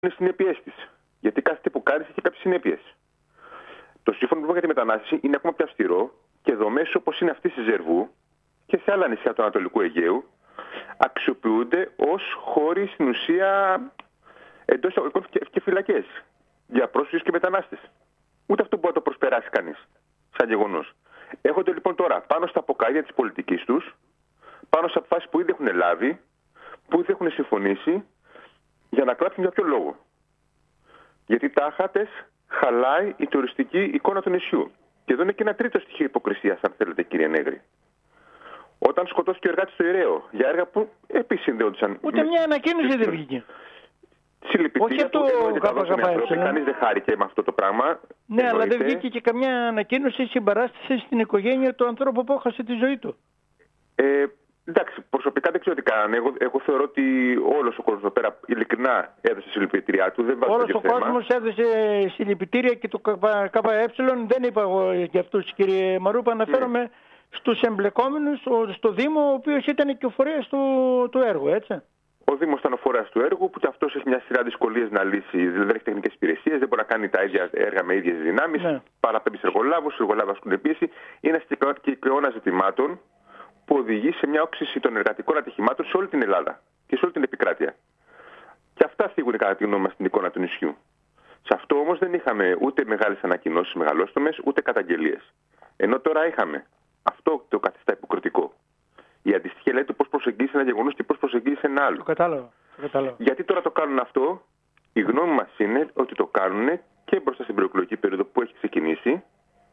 είναι συνέπειές της. Γιατί κάθε τι που κάνεις έχει κάποιες συνέπειες. Το σύμφωνο για τη μετανάστευση είναι ακόμα πιο αυστηρό και δομές όπως είναι αυτή στη Ζερβού και σε άλλα νησιά του Ανατολικού Αιγαίου αξιοποιούνται ως χώροι στην ουσία εντός εισαγωγικών και φυλακές για πρόσφυγες και μετανάστες. Ούτε αυτό μπορεί να το προσπεράσει κανείς σαν γεγονός. Έχονται λοιπόν τώρα πάνω στα ποκάρια της πολιτικής τους, πάνω σε αποφάσεις που ήδη έχουν λάβει, που ήδη έχουν συμφωνήσει, για να κλάψουν για ποιο λόγο. Γιατί τάχατες χαλάει η τουριστική εικόνα του νησιού. Και εδώ είναι και ένα τρίτο στοιχείο υποκρισίας, αν θέλετε, κύριε Νέγρη. Όταν σκοτώθηκε ο εργάτης στο Ειραίο για έργα που επίσης συνδέονταν. Ούτε μια ανακοίνωση δεν βγήκε. Συλληπιτήρια που κανείς δεν χάρηκε με αυτό το πράγμα. Ναι, αλλά δεν βγήκε και καμιά ανακοίνωση συμπαράσταση στην οικογένεια του ανθρώπου που έχασε τη ζωή του. Εντάξει, προσωπικά δεν ξέρω τι κάνανε. Εγώ θεωρώ ότι όλος ο κόσμος εδώ πέρα ειλικρινά έδωσε συλληπιτήριά του. Όλος ο κόσμος έδωσε συλληπιτήρια και το ΚΕ. Δεν είπα εγώ για αυτούς, κύριε Μαρούπα. Αναφέρομαι στους εμπλεκόμενους, στο Δήμο, ο οποίος ήταν και ο φορέας του έργου, έτσι. Ο Δήμος ήταν ο φορέας του έργου, που και αυτός έχει μια σειρά δυσκολίες να λύσει. Δεν έχει τεχνικές υπηρεσίες, δεν μπορεί να κάνει τα ίδια έργα με ίδιες δυνάμεις. Ναι. Παραπέμπει σε εργολάβους, οι εργολάβοι ασκούν πίεση. Είναι ένα κυκλώνα ζητημάτων που οδηγεί σε μια όξυση των εργατικών ατυχημάτων σε όλη την Ελλάδα και σε όλη την επικράτεια. Και αυτά θίγουν κατά τη γνώμη μας την εικόνα του νησιού. Σε αυτό όμως δεν είχαμε ούτε μεγάλες ανακοινώσεις μεγαλόστομες, ούτε καταγγελίες. Ενώ τώρα είχαμε. Αυτό το καθιστά υποκριτικό. Η αντιστοιχεία λέει του πώς προσεγγίσει ένα γεγονός και πώς προσεγγίσει ένα άλλο. Το κατάλαβα. Γιατί τώρα το κάνουν αυτό? Η γνώμη μας είναι ότι το κάνουν και μπροστά στην προεκλογική περίοδο που έχει ξεκινήσει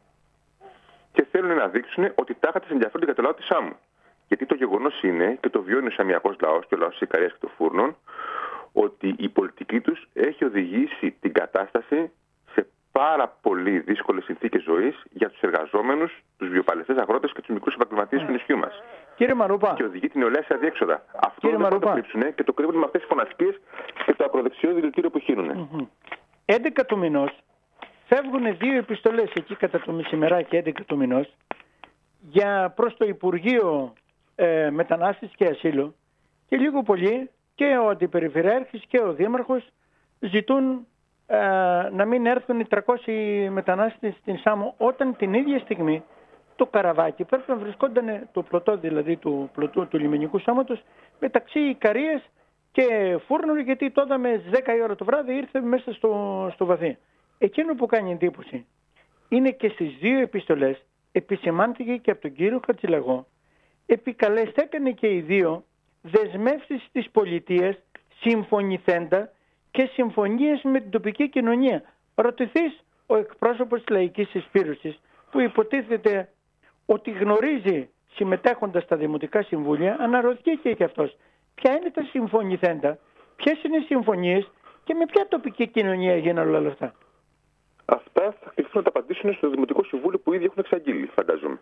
και θέλουν να δείξουν ότι τάχατες ενδιαφέρονται για το λαό της Σάμου. Γιατί το γεγονός είναι, και το βιώνει ο σαμιακός λαός και ο λαός της Ικαρίας και των Φούρνων, ότι η πολιτική τους έχει οδηγήσει την κατάσταση σε πάρα πολύ δύσκολες συνθήκες ζωής για τους εργαζόμενους, τους βιοπαλαιστές αγρότες και τους μικρούς επαγγελματίες του νησιού μας. Κύριε Μαρούπα. Και οδηγεί την νεολαία σε αδιέξοδα. Αυτό δεν θα το κρύψουν και το κρύβουν με αυτές τις φωνασκίες και το ακροδεξιό δηλητήριο που χύνουν. 11 του μηνός φεύγουν 2 επιστολές εκεί κατά το μεσημεράκι 11 του μηνός προς το Υπουργείο Μετανάστευσης και Ασύλου και λίγο πολύ και ο Αντιπεριφερειάρχης και ο Δήμαρχος ζητούν να μην έρθουν οι 300 μετανάστες στην Σάμο, όταν την ίδια στιγμή το καραβάκι πρέπει να βρισκόταν, το πλωτό δηλαδή του λιμενικού σώματος, μεταξύ Ικαρίας και Φούρνων, γιατί τότε με 10 η ώρα το βράδυ ήρθε μέσα στο βαθύ. Εκείνο που κάνει εντύπωση είναι και στις 2 επιστολές επισημάνθηκε και από τον κύριο Χατζηλαγό, επικαλεστέκανε και οι 2 δεσμεύσεις της πολιτείας συμφωνηθέντα και συμφωνίες με την τοπική κοινωνία. Ρωτηθείς ο εκπρόσωπος της Λαϊκής Συσπήρωσης, που υποτίθεται ότι γνωρίζει συμμετέχοντας στα Δημοτικά Συμβούλια, αναρωτιέται και αυτός ποια είναι τα συμφωνηθέντα, ποιες είναι οι συμφωνίες και με ποια τοπική κοινωνία γίνανε όλα αυτά. Αυτά θα κληθούν να τα απαντήσουν στο Δημοτικό Συμβούλιο που ήδη έχουν εξαγγείλει, φαντάζομαι.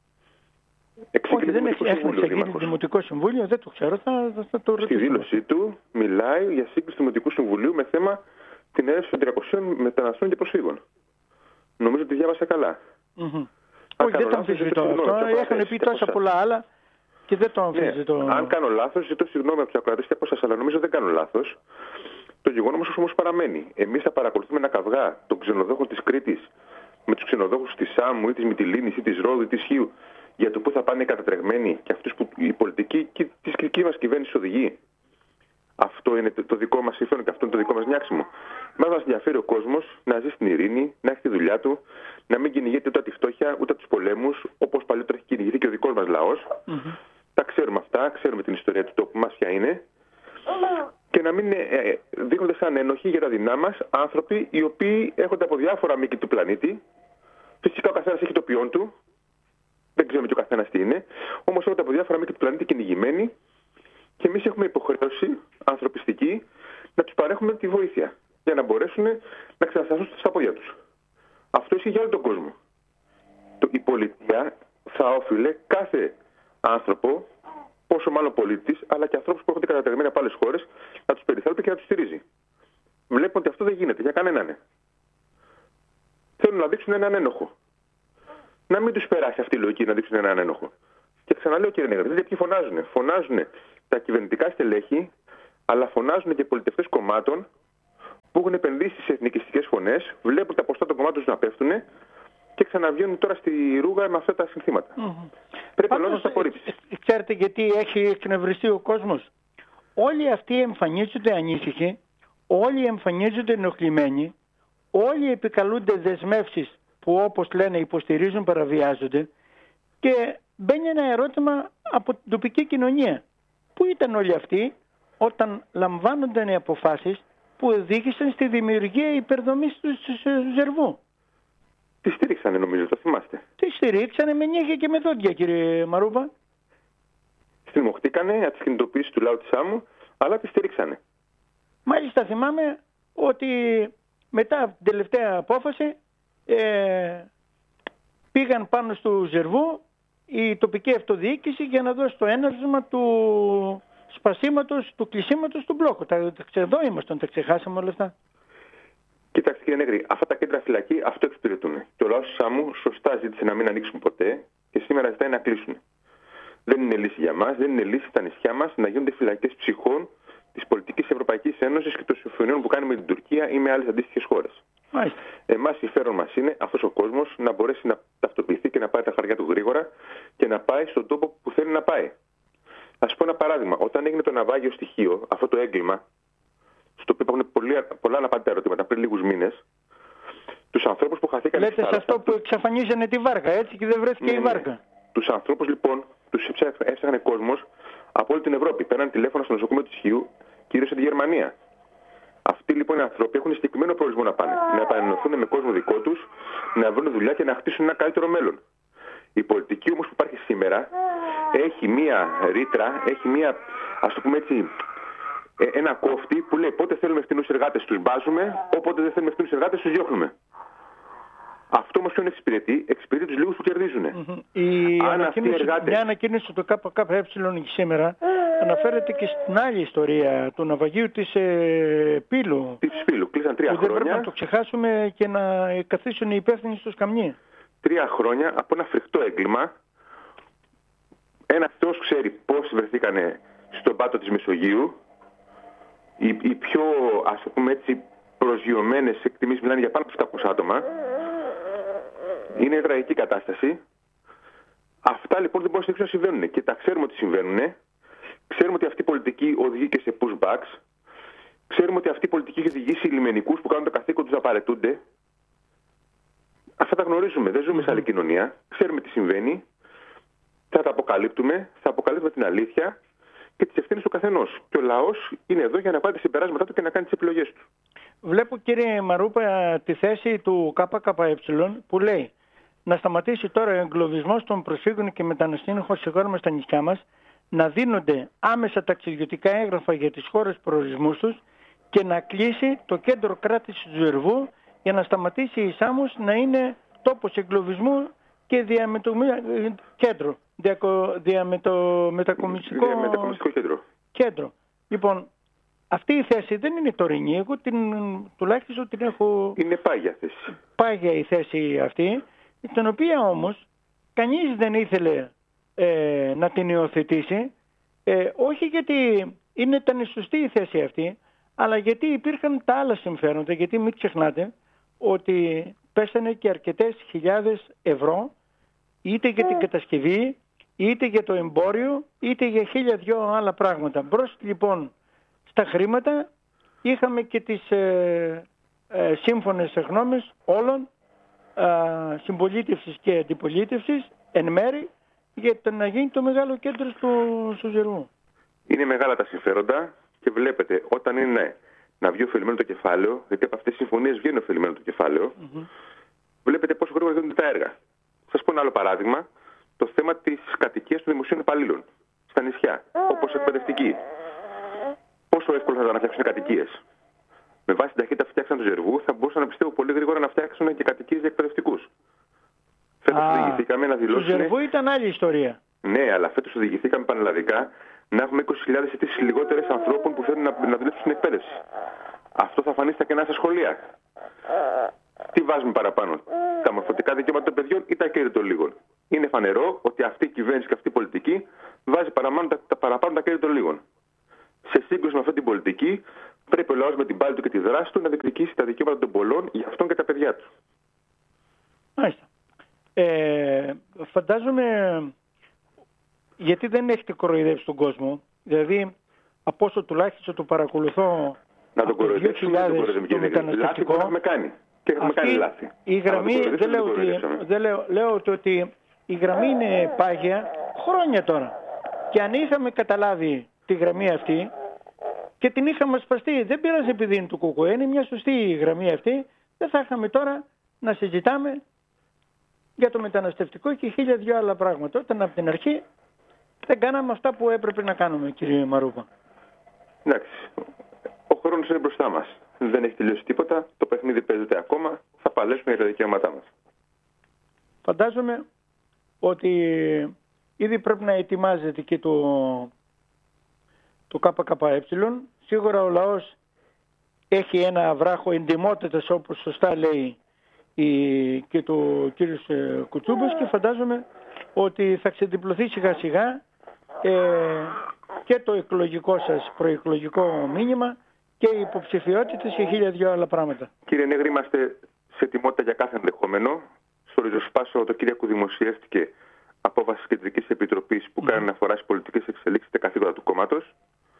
Όχι, δεν έχει εξαγγείλει το Δημοτικό Συμβούλιο, δεν το ξέρω, θα το ρωτήσω. Στη δήλωσή του μιλάει για σύγκριση του Δημοτικού Συμβουλίου με θέμα την έρευνα των 300 μεταναστών και προσφύγων. Νομίζω ότι διάβασα καλά. Όχι, δεν το αμφισβητώ αυτό. Έχουν πει τόσα πολλά άλλα και δεν το αμφισβητώ. Αν κάνω λάθος, ζητώ συγγνώμη από τους ακροατές και από εσάς, αλλά νομίζω δεν κάνω λάθος. Το γεγονός όμως παραμένει. Εμείς θα παρακολουθούμε ένα καυγά των ξενοδόχων της Κρήτης με τους ξενοδόχους της Σάμου ή της Μυτιλήνης ή της Ρόδου ή της Χίου για το πού θα πάνε οι κατατρεγμένοι και αυτούς που η πολιτική και της δική μας κυβέρνησης οδηγεί. Αυτό είναι το δικό μας συμφέρον και αυτό είναι το δικό μας νιάξιμο. Μας ενδιαφέρει ο κόσμος να ζει στην ειρήνη, να έχει τη δουλειά του, να μην κυνηγείται ούτε τη φτώχεια ούτε τους πολέμους, όπως παλιότερα έχει κυνηγηθεί και ο δικός μας λαός. Τα ξέρουμε αυτά, ξέρουμε την ιστορία του τόπου μας ποια είναι. Και να μην δείχνονται σαν ένοχοι για τα δεινά μας άνθρωποι οι οποίοι έρχονται από διάφορα μήκη του πλανήτη. Φυσικά ο καθένας έχει το ποιόν του, δεν ξέρουμε και ο καθένας τι είναι, όμως έρχονται από διάφορα μήκη του πλανήτη κυνηγημένοι και εμείς έχουμε υποχρέωση ανθρωπιστική να τους παρέχουμε τη βοήθεια για να μπορέσουν να ξανασταθούν στα πόδια τους. Αυτό ισχύει για όλο τον κόσμο. Η πολιτεία θα όφιλε κάθε άνθρωπο, πόσο μάλλον πολίτης, αλλά και ανθρώπους που έρχονται καταταγμένοι από άλλες χώρες, να τους περιθάλπει και να τους στηρίζει. Βλέπουν ότι αυτό δεν γίνεται για κανέναν. Θέλουν να δείξουν έναν ένοχο. Να μην τους περάσει αυτή η λογική να δείξουν έναν ένοχο. Και ξαναλέω, κύριε Νέγρη, δείτε ποιοι φωνάζουν. Φωνάζουν τα κυβερνητικά στελέχη, αλλά φωνάζουν και πολιτευτές κομμάτων, έχουν επενδύσει σε εθνικιστικές φωνές, βλέπουν τα ποστά των κομμάτων τους να πέφτουν και ξαναβγαίνουν τώρα στη ρούγα με αυτά τα συνθήματα. Πρέπει να τα απορρίψει. Ξέρετε γιατί έχει εκνευριστεί ο κόσμος? Όλοι αυτοί εμφανίζονται ανήσυχοι, όλοι εμφανίζονται ενοχλημένοι, όλοι επικαλούνται δεσμεύσεις που όπως λένε υποστηρίζουν, παραβιάζονται, και μπαίνει ένα ερώτημα από την τοπική κοινωνία. Πού ήταν όλοι αυτοί όταν λαμβάνονταν οι αποφάσεις που οδήγησαν στη δημιουργία υπερδομής του Ζερβού? Τη στήριξανε, νομίζω, το θυμάστε. Τη στηρίξανε με νύχια και με δόντια, κύριε Μαρούπα. Στριμωχτήκανε από τις κινητοποιήσεις του λαού της Σάμου, αλλά τη στήριξανε. Μάλιστα θυμάμαι ότι μετά από την τελευταία απόφαση πήγαν πάνω στο Ζερβού η τοπική αυτοδιοίκηση για να δώσει το έναρσμα του σπασίματος, του κλεισίματος του μπλόκου. Εδώ ήμασταν, τα ξεχάσαμε όλα αυτά. Κοιτάξτε, κύριε Νέγρη, αυτά τα κέντρα φυλακή αυτό εξυπηρετούν. Και ο λαός του Σάμου σωστά ζήτησε να μην ανοίξουν ποτέ και σήμερα ζητάει να κλείσουν. Δεν είναι λύση για μας, δεν είναι λύση στα νησιά μας να γίνονται φυλακές ψυχών της πολιτικής Ευρωπαϊκής Ένωσης και των συμφωνιών που κάνει με την Τουρκία ή με άλλες αντίστοιχες χώρες. Εμάς συμφέρον μας είναι αυτός ο κόσμος να μπορέσει να ταυτοποιηθεί και να πάρει τα χαρτιά του γρήγορα και να πάει στον τόπο που θέλει να πάει. Να σας πω ένα παράδειγμα. Όταν έγινε το ναυάγιο στοιχείο, αυτό το έγκλημα, στο οποίο υπάρχουν πολλά αναπάντητα ερωτήματα πριν λίγους μήνες, τους ανθρώπους που χαθήκαν. Λέτε σε αυτό που εξαφανίζανε τη βάρκα, έτσι, και δεν βρέθηκε η βάρκα. Τους ανθρώπους λοιπόν τους έψαχνε κόσμος από όλη την Ευρώπη. Παίρναν τηλέφωνα στο νοσοκομείο του Χιού, κυρίως στη Γερμανία. Αυτοί λοιπόν οι άνθρωποι έχουν συγκεκριμένο προορισμό να πάνε. Να επανενωθούν με κόσμο δικό τους, να βρουν δουλειά και να χτίσουν ένα καλύτερο μέλλον. Η πολιτική όμως που υπάρχει σήμερα έχει μία ρήτρα, έχει μία, ας το πούμε έτσι, ένα κόφτη που λέει πότε θέλουμε ευθυνούς εργάτες τους μπάζουμε, όποτε δεν θέλουμε ευθυνούς εργάτες τους διώχνουμε. Αυτό όμως ποιον εξυπηρετεί? Εξυπηρετεί τους λίγους που κερδίζουν. Μια ανακοίνωση του ΚΚΕ σήμερα αναφέρεται και στην άλλη ιστορία του ναυαγίου της Πύλου. Της Πύλου, κλείσαν 3 χρόνια. Δεν πρέπει να το ξεχάσουμε και να καθίσουν οι υπεύθυνοι στο σκαμνί. 3 χρόνια από ένα φρικτό έγκλημα. Ένα Θεός ξέρει πώς βρεθήκανε στον πάτο της Μεσογείου. Οι πιο, ας το πούμε έτσι, προσγειωμένες εκτιμήσεις μιλάνε για πάνω από 700 άτομα. Είναι τραγική κατάσταση. Αυτά λοιπόν δεν μπορούν να συμβαίνουν. Και τα ξέρουμε ότι συμβαίνουν. Ξέρουμε ότι αυτή η πολιτική οδηγεί και σε pushbacks. Ξέρουμε ότι αυτή η πολιτική έχει οδηγήσει λιμενικούς που κάνουν το καθήκον τους να παρετούνται. Αυτά τα γνωρίζουμε. Δεν ζούμε σε άλλη κοινωνία. Ξέρουμε τι συμβαίνει. Θα τα αποκαλύπτουμε. Θα αποκαλύπτουμε την αλήθεια και τις ευθύνες του καθενός. Και ο λαός είναι εδώ για να πάρει τα συμπεράσματά του και να κάνει τις επιλογές του. Βλέπω, κύριε Μαρούπα, τη θέση του ΚΚΕ που λέει να σταματήσει τώρα ο εγκλωβισμός των προσφύγων και μεταναστών χωρσιγόρων στα νησιά μας, να δίνονται άμεσα ταξιδιωτικά έγγραφα για τις χώρες προορισμούς τους και να κλείσει το κέντρο κράτησης του Ζερβού για να σταματήσει η Σάμος να είναι τόπος εγκλωβισμού και κέντρο, μετακομιστικό κέντρο. Λοιπόν, αυτή η θέση δεν είναι τωρινή, εγώ τουλάχιστον την έχω... Είναι πάγια θέση. Πάγια η θέση αυτή, την οποία όμως κανείς δεν ήθελε να την υιοθετήσει, όχι γιατί ήταν σωστή η θέση αυτή, αλλά γιατί υπήρχαν τα άλλα συμφέροντα, γιατί μην ξεχνάτε ότι πέσανε και αρκετές χιλιάδες ευρώ, είτε για την κατασκευή, είτε για το εμπόριο, είτε για 1002 άλλα πράγματα. Μπρος λοιπόν στα χρήματα είχαμε και τις σύμφωνες γνώμες όλων, συμπολίτευσης και αντιπολίτευσης, εν μέρη, για να γίνει το μεγάλο κέντρο στο Ζερβού. Είναι μεγάλα τα συμφέροντα και βλέπετε όταν είναι να βγει ωφελημένο το κεφάλαιο, γιατί από αυτές τις συμφωνίες βγαίνει ωφελημένο το κεφάλαιο, βλέπετε πόσο γρήγορα γίνονται τα έργα. Σας πω ένα άλλο παράδειγμα, το θέμα της κατοικίας των δημοσίων υπαλλήλων στα νησιά, όπως εκπαιδευτική. Πόσο εύκολο θα ήταν να φτιάξουν κατοικίες? Με βάση την ταχύτητα που φτιάξαν του Ζερβού, θα μπορούσαν να πιστεύω πολύ γρήγορα να φτιάξουν και κατοικίες για εκπαιδευτικούς. Φέτος οδηγηθήκαμε να δηλώσουν. Του Ζερβού ήταν άλλη ιστορία. Ναι, αλλά φέτος οδηγηθήκαμε πανελλαδικά να έχουμε 20.000 αιτήσεις λιγότερες ανθρώπων που θέλουν να δουλέψουν στην εκπαίδευση. Αυτό θα φανεί στα κενά στα σχολεία. Τι βάζουμε παραπάνω, τα μορφωτικά δικαιώματα των παιδιών ή τα κέρδη των λίγων? Είναι φανερό ότι αυτή η κυβέρνηση και αυτή η πολιτική βάζει παραπάνω τα κέρδη των λίγων. Σε σύγκρουση με αυτή την πολιτική Πρέπει ο λαός με την πάλη του και τη δράση του να διεκδικήσει τα δικαιώματα των πολλών για αυτόν και τα παιδιά του. Μάλιστα. Φαντάζομαι, γιατί δεν έχετε κοροϊδέψει τον κόσμο, δηλαδή από όσο τουλάχιστον το παρακολουθώ. Να τον κοροϊδέψουμε, να τον κοροϊδέψουμε. Λάθη που έχουμε κάνει. Και έχουμε κάνει λάθη. Η γραμμή, λέω ότι η γραμμή είναι πάγια χρόνια τώρα. Και αν είχαμε καταλάβει τη γραμμή αυτή και την είχαμε σπαστεί, δεν πειράζει επειδή είναι του ΚΚΕ, είναι μια σωστή γραμμή αυτή, δεν θα είχαμε τώρα να συζητάμε για το μεταναστευτικό και 1002 άλλα πράγματα. Όταν από την αρχή δεν κάναμε αυτά που έπρεπε να κάνουμε, κύριε Μαρούπα. Εντάξει. Ο χρόνος είναι μπροστά μας. Δεν έχει τελειώσει τίποτα. Το παιχνίδι παίζεται ακόμα. Θα παλέψουμε για τα δικαιώματά μας. Φαντάζομαι ότι ήδη πρέπει να ετοιμάζεται και το ΚΚΕ. Σίγουρα ο λαός έχει ένα βράχο εντιμότητας, όπως σωστά λέει και το κύριος Κουτσούμπας, και φαντάζομαι ότι θα ξεδιπλωθεί σιγά σιγά και το εκλογικό σας προεκλογικό μήνυμα και οι υποψηφιότητες και 1002 άλλα πράγματα. Κύριε Νέγρη, είμαστε σε ετοιμότητα για κάθε ενδεχόμενο. Στο ριζοσπάσιο το Κυριακό δημοσιεύτηκε απόφαση της Κεντρικής Επιτροπής που κάνει αναφορά στις πολιτικές εξελίξεις και καθήκοντα του κόμματος.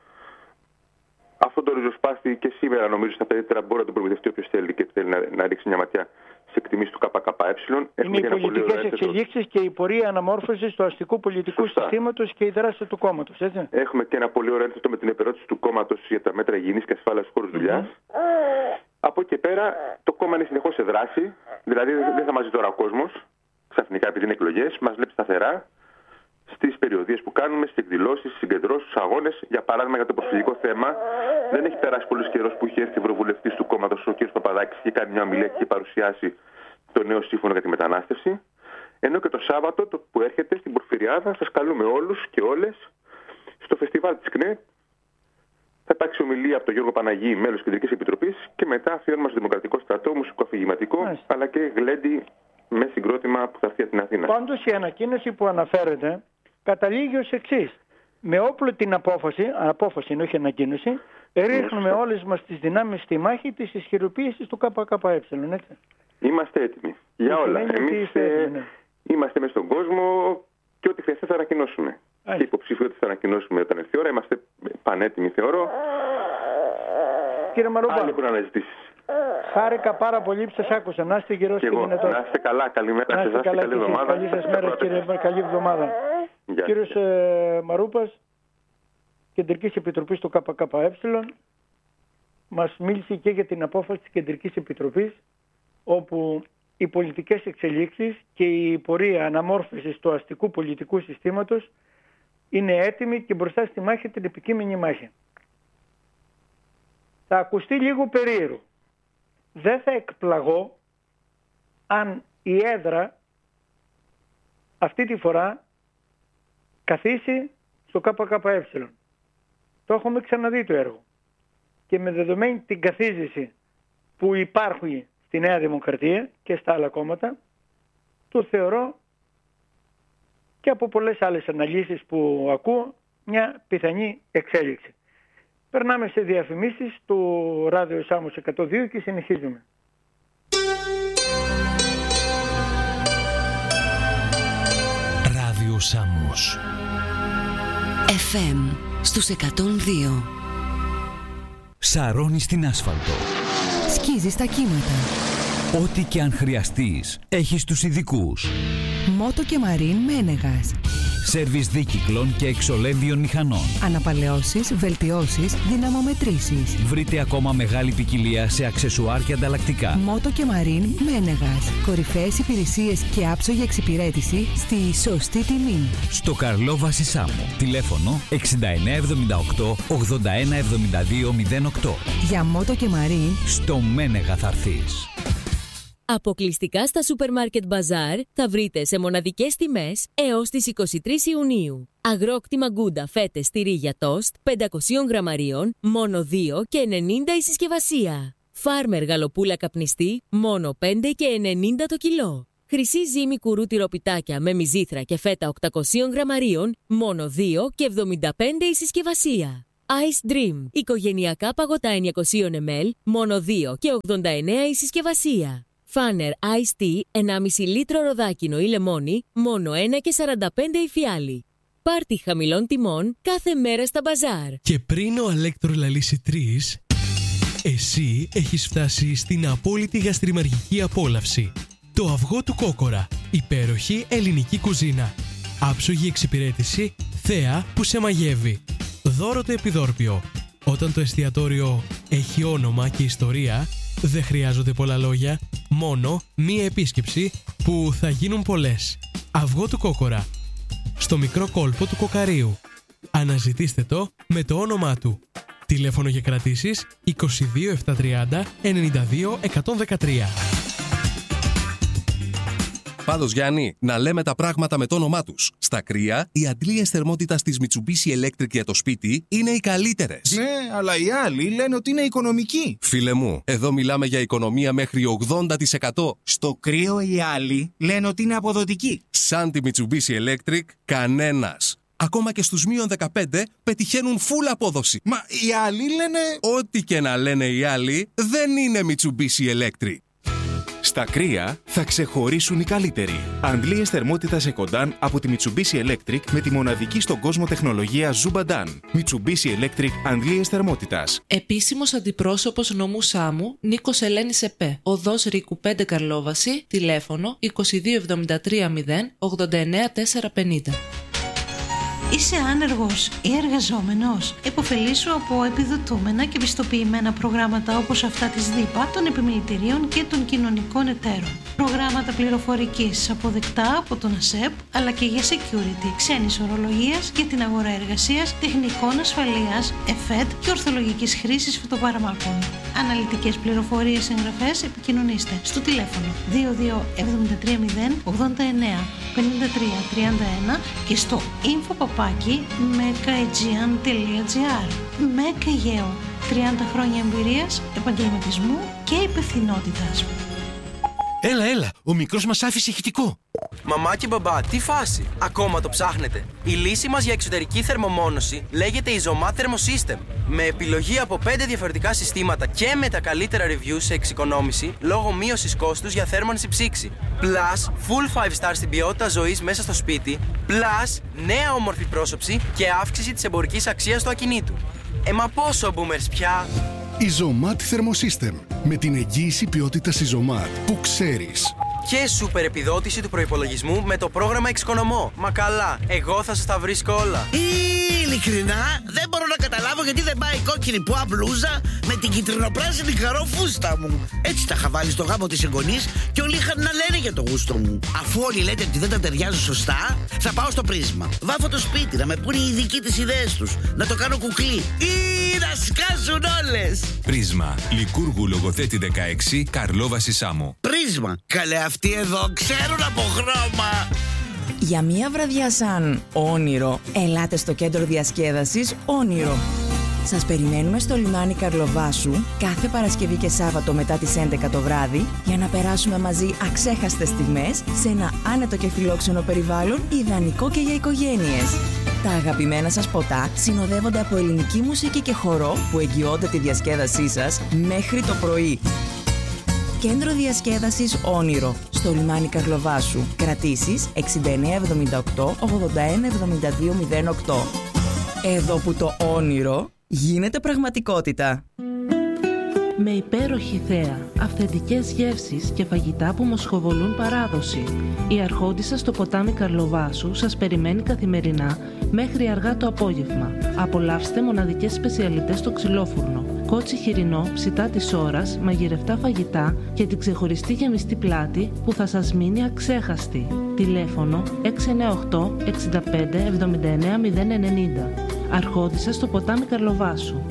Αυτό το ριζοσπάστη και σήμερα νομίζω στα περίπτερα μπορεί να τον προμηθευτεί όποιος θέλει και θέλει να ρίξει μια ματιά σε εκτιμήσεις του ΚΚΕ. Είναι οι πολιτικές εξελίξεις και η πορεία αναμόρφωσης του αστικού πολιτικού συστήματος και η δράση του κόμματος. Έτσι. Έχουμε και ένα πολύ ωραίο ένθετο με την επερώτηση του κόμματος για τα μέτρα υγιεινής και ασφάλειας στους χώρους δουλειάς. Από εκεί και πέρα το κόμμα είναι συνεχώς σε δράση, δηλαδή δεν θα μαζί τώρα ο κόσμος, ξαφνικά επειδή είναι εκλογές, μας βλέπει σταθερά στις περιοδίες που κάνουμε, στις εκδηλώσεις, στις συγκεντρώσεις, στους αγώνες. Για παράδειγμα, για το προσφυγικό θέμα, δεν έχει περάσει πολύς καιρός που είχε έρθει ευρωβουλευτής του κόμματος, ο κ. Παπαδάκης, και κάνει μια ομιλία και είχε παρουσιάσει το νέο σύμφωνο για τη μετανάστευση. Ενώ και το Σάββατο που έρχεται στην Πορφυριάδα, σας καλούμε όλους και όλες στο φεστιβάλ της ΚΝΕ. Θα υπάρξει ομιλία από τον Γιώργο Παναγή, μέλος της Κεντρικής Επιτροπής, και μετά αφιέρωμα στο Δημοκρατικό Στρατό, μουσικοαφηγηματικό, αλλά και γλέντι με συγκρότημα που θα έρθει από την Αθήνα. Πάντως η ανακοίνωση που αναφέρεται καταλήγει ως εξής. Με όπλο την απόφαση είναι όχι ανακοίνωση, ρίχνουμε όλες μας τις δυνάμεις στη μάχη της ισχυροποίησης του ΚΚΕ. Έτσι. Είμαστε έτοιμοι για όλα. Εμείς είμαστε μες στον κόσμο και ό,τι χρειαστεί θα ανακοινώσουμε. Και υποψηφιότητες θα ανακοινώσουμε όταν έρθει η ώρα. Είμαστε πανέτοιμοι, θεωρώ. Κύριε Μαρούπα, άλλοι έχουν αναζητήσεις. Χάρηκα πάρα πολύ που σας άκουσα. Να είστε γερός και δυνατός. Να είστε καλά. Καλημέρα σε εσάς και καλή εβδομάδα. Καλή σας μέρα, κύριε. Καλή εβδομάδα. Κύριος Μαρούπας, Κεντρικής Επιτροπής του ΚΚΕ, μας μίλησε και για την απόφαση της Κεντρικής Επιτροπής, όπου οι πολιτικές εξελίξεις και η πορεία αναμόρφωσης του αστικού πολιτικού συστήματος είναι έτοιμη και μπροστά στη μάχη, την επικείμενη μάχη. Θα ακουστεί λίγο περίεργο. Δεν θα εκπλαγώ αν η έδρα αυτή τη φορά καθίσει στο ΚΚΕ. Το έχουμε ξαναδεί το έργο. Και με δεδομένη την καθίζηση που υπάρχει στη Νέα Δημοκρατία και στα άλλα κόμματα, το θεωρώ, και από πολλές άλλες αναλύσεις που ακούω, μια πιθανή εξέλιξη. Περνάμε σε διαφημίσεις του Ράδιο Σάμος 102 και συνεχίζουμε. Ράδιο Σάμος FM στους 102. Σαρώνει στην άσφαλτο. Σκίζει στα κύματα. Ό,τι και αν χρειαστείς, έχεις τους ειδικούς. Μότο και Μαρίν Μένεγας. Σέρβις δίκυκλων και εξολέμβιων μηχανών. Αναπαλαιώσεις, βελτιώσεις, δυναμομετρήσεις. Βρείτε ακόμα μεγάλη ποικιλία σε αξεσουάρ και ανταλλακτικά. Μότο και Μαρίν Μένεγας. Κορυφαίες υπηρεσίες και άψογη εξυπηρέτηση στη σωστή τιμή. Στο Καρλόβαση Σάμο. Τηλέφωνο 6978 8172 08. Για Μότο και Μαρίν στο Μένεγα θα έρθεις. Αποκλειστικά στα Supermarket Bazaar θα βρείτε σε μοναδικές τιμές έως τις 23 Ιουνίου. Αγρόκτη μαγκούντα φέτες τυρί για τόστ 500 γραμμαρίων, μόνο 2 και 90 η συσκευασία. Φάρμερ γαλοπούλα καπνιστή, μόνο 5 και 90 το κιλό. Χρυσή ζύμη κουρού τυροπιτάκια με μυζήθρα και φέτα 800 γραμμαρίων, μόνο 2 και 75 η συσκευασία. Ice Dream. Οικογενειακά παγωτά 900 ml, μόνο 2 και 89 η συσκευασία. Φάνερ Ice Tea, 1,5 λίτρο ροδάκινο ή λεμόνι, μόνο 1 και 45 η φιάλη. Πάρτι χαμηλών τιμών κάθε μέρα στα μπαζάρ. Και πριν ο Αλέκτρο λαλήσει 3, εσύ έχεις φτάσει στην απόλυτη γαστριμαργική απόλαυση. Το αυγό του Κόκορα. Υπέροχη ελληνική κουζίνα. Άψογη εξυπηρέτηση, θέα που σε μαγεύει. Δώρο το επιδόρπιο. Όταν το εστιατόριο έχει όνομα και ιστορία, δεν χρειάζονται πολλά λόγια, μόνο μία επίσκεψη που θα γίνουν πολλές. Αυγό του Κόκορα. Στο μικρό κόλπο του Κοκαρίου. Αναζητήστε το με το όνομά του. Τηλέφωνο για κρατήσεις 22 730 92 113. Πάντως, Γιάννη, να λέμε τα πράγματα με το όνομά τους. Στα κρύα, οι αντλίες θερμότητας της Mitsubishi Electric για το σπίτι είναι οι καλύτερες. Ναι, αλλά οι άλλοι λένε ότι είναι οικονομικοί. Φίλε μου, εδώ μιλάμε για οικονομία μέχρι 80%. Στο κρύο οι άλλοι λένε ότι είναι αποδοτικοί. Σαν τη Mitsubishi Electric, κανένας. Ακόμα και στους μείον 15 πετυχαίνουν full απόδοση. Μα οι άλλοι λένε... Ό,τι και να λένε οι άλλοι, δεν είναι Mitsubishi Electric. Στα κρύα θα ξεχωρίσουν οι καλύτεροι. Αντλίες θερμότητας Ecodan από τη Mitsubishi Electric με τη μοναδική στον κόσμο τεχνολογία Zubadan. Mitsubishi Electric αντλίες θερμότητας. Επίσημος αντιπρόσωπος νομού Σάμου, Νίκος Ελένης ΕΠΕ. Οδός Ρίκου 5 Καρλόβαση, τηλέφωνο 2273 0 89 450. Είσαι άνεργος ή εργαζόμενος? Εποφελήσου από επιδοτούμενα και πιστοποιημένα προγράμματα όπως αυτά της ΔΥΠΑ, των επιμελητηρίων και των κοινωνικών εταίρων. Προγράμματα πληροφορικής αποδεκτά από τον ΑΣΕΠ, αλλά και για security, ξένης ορολογίας, για την αγορά εργασίας, τεχνικών ασφαλείας, ΕΦΕΤ και ορθολογικής χρήσης φυτοπαραμάκων. Αναλυτικές πληροφορίες, εγγραφές, επικοινωνήστε στο τηλέφωνο 2273 0 89 53 31 και στο info@mekaegean.gr. Μέκα Αιγαίου, 30 χρόνια εμπειρίας, επαγγελματισμού και υπευθυνότητας. Έλα, ο μικρός μας άφησε ηχητικό. Μαμά και μπαμπά, τι φάση, ακόμα το ψάχνετε? Η λύση μας για εξωτερική θερμομόνωση λέγεται Isomat Thermosystem. Με επιλογή από 5 διαφορετικά συστήματα και με τα καλύτερα reviews σε εξοικονόμηση λόγω μείωσης κόστους για θέρμανση ψήξη. Plus, full 5 star στην ποιότητα ζωής μέσα στο σπίτι. Plus, νέα όμορφη πρόσωψη και αύξηση της εμπορικής αξίας του ακινήτου. Μα πόσο boomers πια? Isomat Thermosystem. Με την εγγύηση ποιότητας Isomat που ξέρεις. Και σούπερ επιδότηση του προϋπολογισμού με το πρόγραμμα Εξοικονομώ. Μα καλά, εγώ θα σας τα βρίσκω όλα. Ειλικρινά, δεν μπορώ να καταλάβω γιατί δεν πάει η κόκκινη πουά μπλούζα με την κυτρινοπράσινη χαρό φούστα μου. Έτσι τα είχα βάλει στο γάμο της εγγονής και όλοι είχαν να λένε για το γούστο μου. Αφού όλοι λέτε ότι δεν τα ταιριάζω σωστά, θα πάω στο Πρίσμα. Βάφω το σπίτι, να με πούνε οι ειδικοί τις ιδέες τους. Να το κάνω κουκλί ή να σκάσουν όλες. Πρίσμα, Λικούργου Λογοθέτη 16, Καρλόβαση Σάμο. Πρίσμα, καλέ αυτοί εδώ ξέρουν από χρώμα. Για μία βραδιά σαν όνειρο, ελάτε στο κέντρο διασκέδασης Όνειρο. Σας περιμένουμε στο λιμάνι Καρλοβάσου κάθε Παρασκευή και Σάββατο μετά τις 11 το βράδυ για να περάσουμε μαζί αξέχαστες στιγμές σε ένα άνετο και φιλόξενο περιβάλλον ιδανικό και για οικογένειες. Τα αγαπημένα σας ποτά συνοδεύονται από ελληνική μουσική και χορό που εγγυώνται τη διασκέδασή σας μέχρι το πρωί. Κέντρο διασκέδασης Όνειρο, στο λιμάνι Καρλοβάσου. Κρατήσεις 6978 81 72 08. Εδώ που το όνειρο γίνεται πραγματικότητα. Με υπέροχη θέα, αυθεντικές γεύσεις και φαγητά που μοσχοβολούν παράδοση. Η Αρχόντισσα στο ποτάμι Καρλοβάσου σας περιμένει καθημερινά μέχρι αργά το απόγευμα. Απολαύστε μοναδικές σπεσιαλιτές στο ξυλόφουρνο. Κότσι χοιρινό, ψητά της ώρας, μαγειρευτά φαγητά και την ξεχωριστή γεμιστή πλάτη που θα σας μείνει αξέχαστη. Τηλέφωνο 698 65 79 090. Αρχόντισσα στο ποτάμι Καρλοβάσου.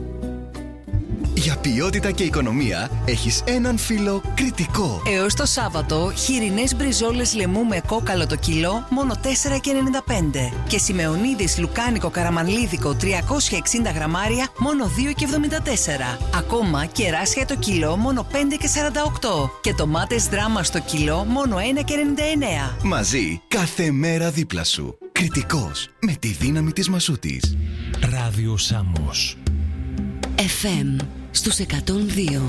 Για ποιότητα και οικονομία έχεις έναν φίλο κριτικό. Έως το Σάββατο, χοιρινές μπριζόλες λαιμού με κόκαλο το κιλό, μόνο 4,95. Και σημεωνίδης λουκάνικο καραμανλίδικο 360 γραμμάρια, μόνο 2,74. Ακόμα κεράσια το κιλό, μόνο 5,48. Και τομάτες δράμα στο κιλό, μόνο 1,99. Μαζί, κάθε μέρα δίπλα σου. Κριτικός, με τη δύναμη της Μασούτης. Ράδιο Σάμος. FM στους 102.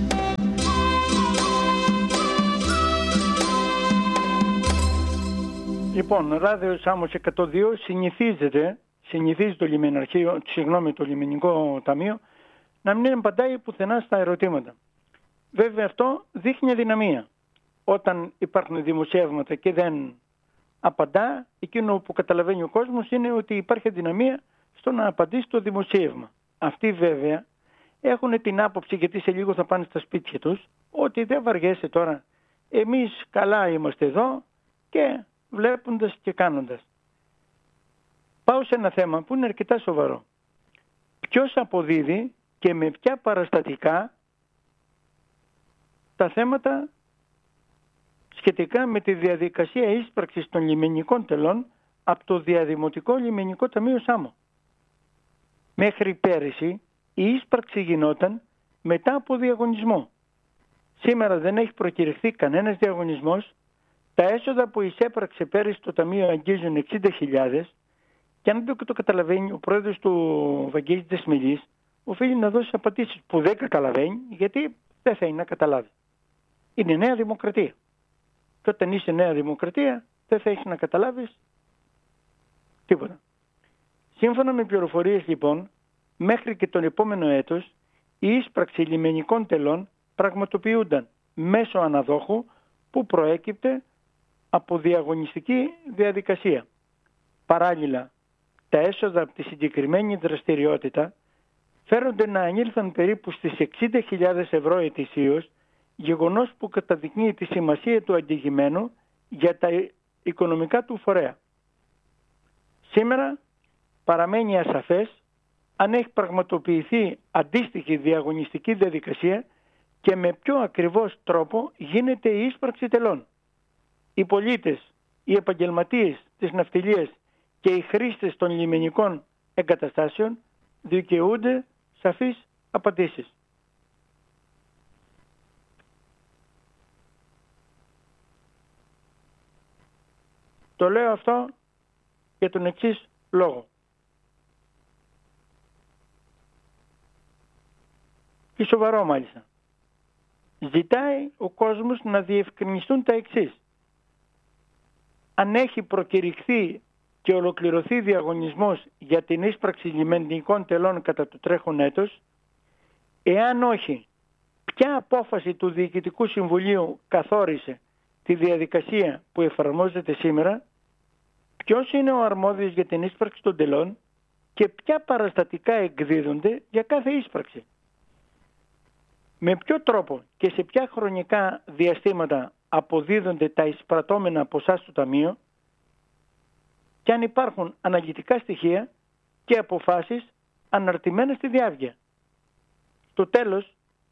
Λοιπόν, Ράδιο Σάμος 102 συνηθίζει το Λιμενικό Ταμείο να μην απαντάει πουθενά στα ερωτήματα. Βέβαια αυτό δείχνει αδυναμία. Όταν υπάρχουν δημοσιεύματα και δεν απαντά, εκείνο που καταλαβαίνει ο κόσμος είναι ότι υπάρχει αδυναμία στο να απαντήσει το δημοσίευμα. Αυτοί βέβαια έχουν την άποψη, γιατί σε λίγο θα πάνε στα σπίτια τους, ότι δεν βαριέσαι τώρα. Εμείς καλά είμαστε εδώ και βλέποντας και κάνοντας. Πάω σε ένα θέμα που είναι αρκετά σοβαρό. Ποιος αποδίδει και με ποια παραστατικά τα θέματα σχετικά με τη διαδικασία ίσπραξης των λιμενικών τελών από το Διαδημοτικό Λιμενικό Ταμείο Σάμο. Μέχρι πέρυσι η ίσπραξη γινόταν μετά από διαγωνισμό. Σήμερα δεν έχει προκηρυχθεί κανένας διαγωνισμός. Τα έσοδα που εισέπραξε πέρυσι το Ταμείο αγγίζουν 60.000 και αν δεν το καταλαβαίνει ο πρόεδρος του Βαγγέλης Δεσμηλής, οφείλει να δώσει απαντήσεις που δεν καταλαβαίνει, γιατί δεν θέλει να καταλάβει. Είναι νέα δημοκρατία. Και όταν είσαι νέα δημοκρατία δεν θα έχεις να καταλάβεις τίποτα. Σύμφωνα με πληροφορίες λοιπόν, μέχρι και τον επόμενο έτος η ίσπραξη λιμενικών τελών πραγματοποιούνταν μέσω αναδόχου που προέκυπτε από διαγωνιστική διαδικασία. Παράλληλα, τα έσοδα από τη συγκεκριμένη δραστηριότητα φέρονται να ανήλθαν περίπου στις 60.000 ευρώ ετησίως, γεγονός που καταδεικνύει τη σημασία του αντικειμένου για τα οικονομικά του φορέα. Σήμερα παραμένει ασαφές αν έχει πραγματοποιηθεί αντίστοιχη διαγωνιστική διαδικασία και με ποιο ακριβώς τρόπο γίνεται η ίσπραξη τελών. Οι πολίτες, οι επαγγελματίες της ναυτιλίας και οι χρήστες των λιμενικών εγκαταστάσεων δικαιούνται σαφείς απαντήσεις. Το λέω αυτό για τον εξής λόγο. Και σοβαρό μάλιστα. Ζητάει ο κόσμος να διευκρινιστούν τα εξής. Αν έχει προκηρυχθεί και ολοκληρωθεί διαγωνισμός για την ίσπραξη λιμενικών τελών κατά το τρέχον έτος, εάν όχι, ποια απόφαση του Διοικητικού Συμβουλίου καθόρισε τη διαδικασία που εφαρμόζεται σήμερα, ποιος είναι ο αρμόδιος για την ίσπραξη των τελών και ποια παραστατικά εκδίδονται για κάθε ίσπραξη. Με ποιο τρόπο και σε ποια χρονικά διαστήματα αποδίδονται τα εισπρατώμενα ποσά στο Ταμείο και αν υπάρχουν αναλυτικά στοιχεία και αποφάσεις αναρτημένα στη διάβγεια. Στο τέλος,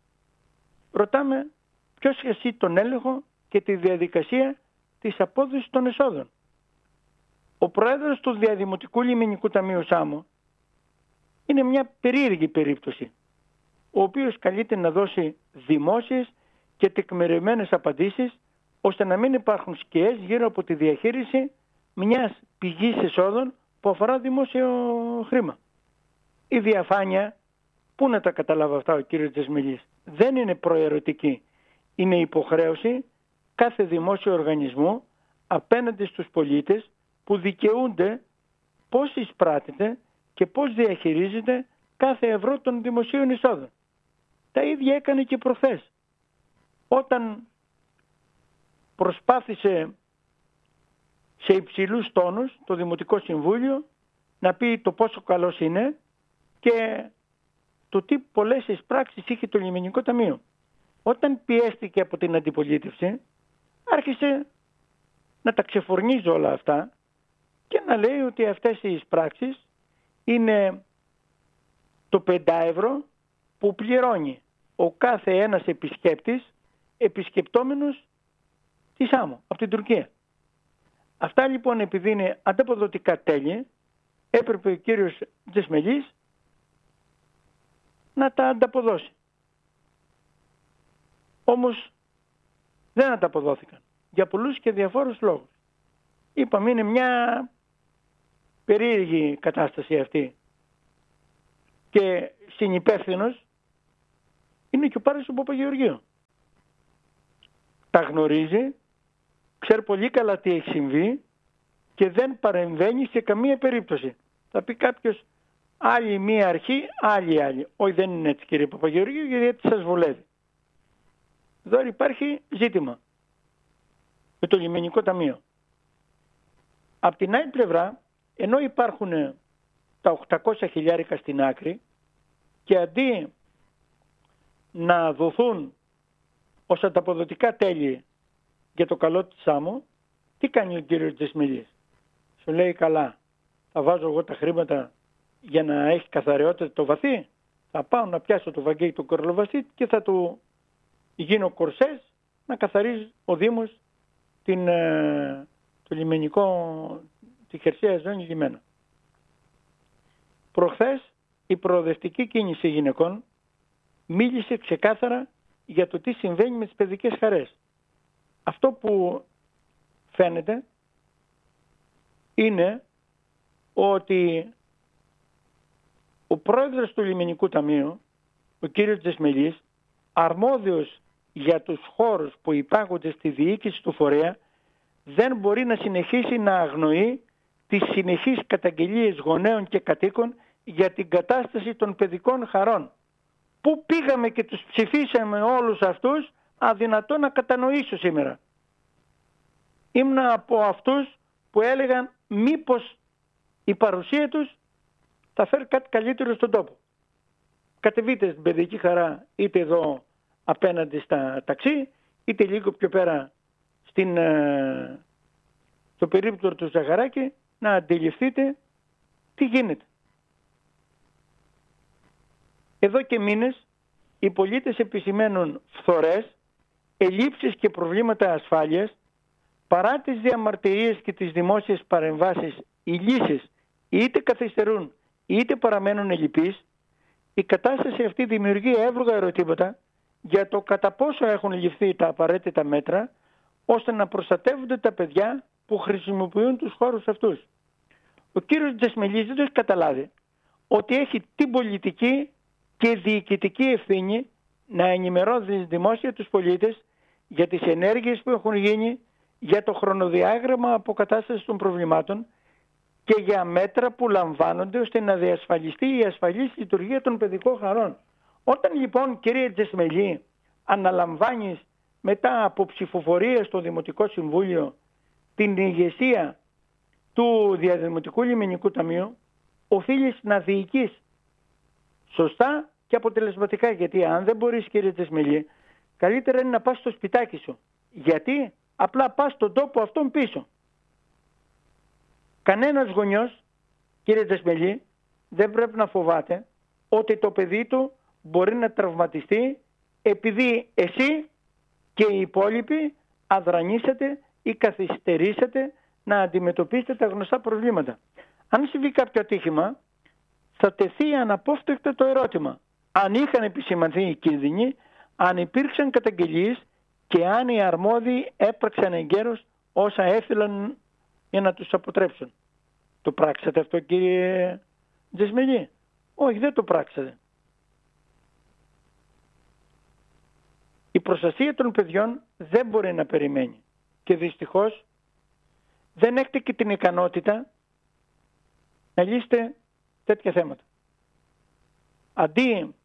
ρωτάμε ποιος έχει τον έλεγχο και τη διαδικασία της απόδοσης των εσόδων. Ο πρόεδρος του Διαδημοτικού Λιμενικού Ταμείου Σάμο είναι μια περίεργη περίπτωση, ο οποίος καλείται να δώσει δημόσιες και τεκμηριωμένες απαντήσεις, ώστε να μην υπάρχουν σκιές γύρω από τη διαχείριση μιας πηγής εσόδων που αφορά δημόσιο χρήμα. Η διαφάνεια, πού να τα καταλάβει αυτά ο κύριος Δεσμηλής, δεν είναι προαιρωτική. Είναι υποχρέωση κάθε δημόσιο οργανισμού απέναντι στους πολίτες που δικαιούνται πώς εισπράττεται και πώς διαχειρίζεται κάθε ευρώ των δημοσίων εισόδων. Τα ίδια έκανε και προχθές, όταν προσπάθησε σε υψηλούς τόνους το Δημοτικό Συμβούλιο να πει το πόσο καλός είναι και το τι πολλές εισπράξεις είχε το Λιμενικό Ταμείο. Όταν πιέστηκε από την αντιπολίτευση, άρχισε να τα ξεφορνίζει όλα αυτά και να λέει ότι αυτές οι εισπράξεις είναι το 5 ευρώ που πληρώνει ο κάθε ένας επισκέπτης επισκεπτόμενος τη Σάμο, από την Τουρκία. Αυτά λοιπόν, επειδή είναι ανταποδοτικά τέλη, έπρεπε ο κύριος Δεσμηλής να τα ανταποδώσει. Όμως δεν ανταποδόθηκαν για πολλούς και διαφόρους λόγους. Είπαμε, είναι μια περίεργη κατάσταση αυτή. και συνυπεύθυνος είναι και ο Πάρης του Παπαγεωργίου. Τα γνωρίζει, ξέρει πολύ καλά τι έχει συμβεί και δεν παρεμβαίνει σε καμία περίπτωση. Θα πει κάποιος άλλη μία αρχή, άλλη. Όχι, δεν είναι έτσι κύριε Παπαγεωργίου, γιατί έτσι σας βολεύει. Εδώ υπάρχει ζήτημα με το λιμενικό ταμείο. Απ' την άλλη πλευρά, ενώ υπάρχουν τα 800 χιλιάρικα στην άκρη και αντί να δοθούν ως ανταποδοτικά τέλη για το καλό της άμμου, τι κάνει ο κύριος Τζεσμιλής? Σου λέει καλά, θα βάζω εγώ τα χρήματα για να έχει καθαριότητα το βαθύ, θα πάω να πιάσω το Βαγγέλη του Κορλοβασίτ και θα του γίνω κορσές να καθαρίζει ο Δήμος το λιμενικό, τη χερσαία ζώνη λιμένα. Προχθές η προοδευτική κίνηση γυναικών μίλησε ξεκάθαρα για το τι συμβαίνει με τις παιδικές χαρές. Αυτό που φαίνεται είναι ότι ο πρόεδρος του Λιμενικού Ταμείου, ο κύριος Τζεσμελής, αρμόδιος για τους χώρους που υπάγονται στη διοίκηση του φορέα, δεν μπορεί να συνεχίσει να αγνοεί τις συνεχείς καταγγελίες γονέων και κατοίκων για την κατάσταση των παιδικών χαρών. Πού πήγαμε και τους ψηφίσαμε όλους αυτούς, αδυνατό να κατανοήσω σήμερα. Ήμουν από αυτούς που έλεγαν μήπως η παρουσία τους θα φέρει κάτι καλύτερο στον τόπο. Κατεβείτε στην παιδική χαρά είτε εδώ απέναντι στα ταξί, είτε λίγο πιο πέρα στο περίπτωρο του Ζαγαράκη, να αντιληφθείτε τι γίνεται. Εδώ και μήνες οι πολίτες επισημαίνουν φθορές, ελλείψεις και προβλήματα ασφάλειας. Παρά τις διαμαρτυρίες και τις δημόσιες παρεμβάσεις, οι λύσεις είτε καθυστερούν είτε παραμένουν ελλειπείς. Η κατάσταση αυτή δημιουργεί εύλογα ερωτήματα για το κατά πόσο έχουν ληφθεί τα απαραίτητα μέτρα ώστε να προστατεύονται τα παιδιά που χρησιμοποιούν τους χώρους αυτούς. Ο κύριος Τζεσμελής δεν το έχει καταλάβει ότι έχει την πολιτική και διοικητική ευθύνη να ενημερώνει δημόσια τους πολίτες για τις ενέργειες που έχουν γίνει, για το χρονοδιάγραμμα αποκατάστασης των προβλημάτων και για μέτρα που λαμβάνονται ώστε να διασφαλιστεί η ασφαλής λειτουργία των παιδικών χαρών. Όταν λοιπόν, κύριε Τζεσμελή, αναλαμβάνεις μετά από ψηφοφορία στο Δημοτικό Συμβούλιο την ηγεσία του Διαδημοτικού Λιμενικού Ταμείου, οφείλεις να διοικείς σωστά και αποτελεσματικά. Γιατί αν δεν μπορείς, κύριε Τζεσμελή, καλύτερα είναι να πας στο σπιτάκι σου. Γιατί απλά πας στον τόπο αυτόν πίσω. Κανένας γονιός, κύριε Τζεσμελή, δεν πρέπει να φοβάται ότι το παιδί του μπορεί να τραυματιστεί επειδή εσύ και οι υπόλοιποι αδρανίσατε ή καθυστερήσατε να αντιμετωπίσετε τα γνωστά προβλήματα. Αν συμβεί κάποιο ατύχημα, θα τεθεί αναπόφευκτα το ερώτημα αν είχαν επισημανθεί οι κίνδυνοι, αν υπήρξαν καταγγελίες και αν οι αρμόδιοι έπραξαν εγκαίρως όσα έφυλαν για να τους αποτρέψουν. Το πράξατε αυτό, κύριε Τζεσμελή? Όχι, δεν το πράξατε. Η προστασία των παιδιών δεν μπορεί να περιμένει και δυστυχώς δεν έχετε και την ικανότητα να λύσετε τέτοια θέματα. Αντί,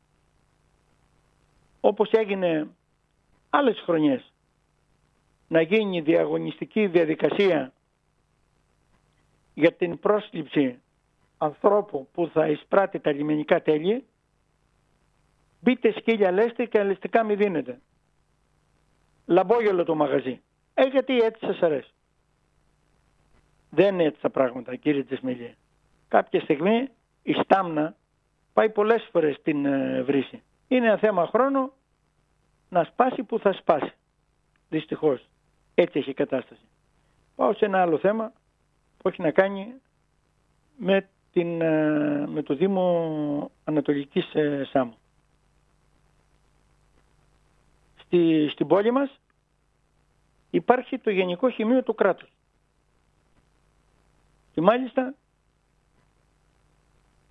όπως έγινε άλλες χρονιές, να γίνει διαγωνιστική διαδικασία για την πρόσληψη ανθρώπου που θα εισπράττει τα λιμενικά τέλη, μπείτε σκύλια λέστε και αλεστικά μη δίνετε. Λαμπόγελο το μαγαζί. Γιατί έτσι σας αρέσει. Δεν είναι έτσι τα πράγματα, κύριε Τζεσμελή. Κάποια στιγμή η στάμνα πάει πολλές φορές στην βρύση. Είναι ένα θέμα χρόνου να σπάσει που θα σπάσει. Δυστυχώς. Έτσι έχει η κατάσταση. Πάω σε ένα άλλο θέμα που έχει να κάνει με το Δήμο Ανατολικής Σάμου. Στην πόλη μας υπάρχει το Γενικό Χημείο του κράτους. Και μάλιστα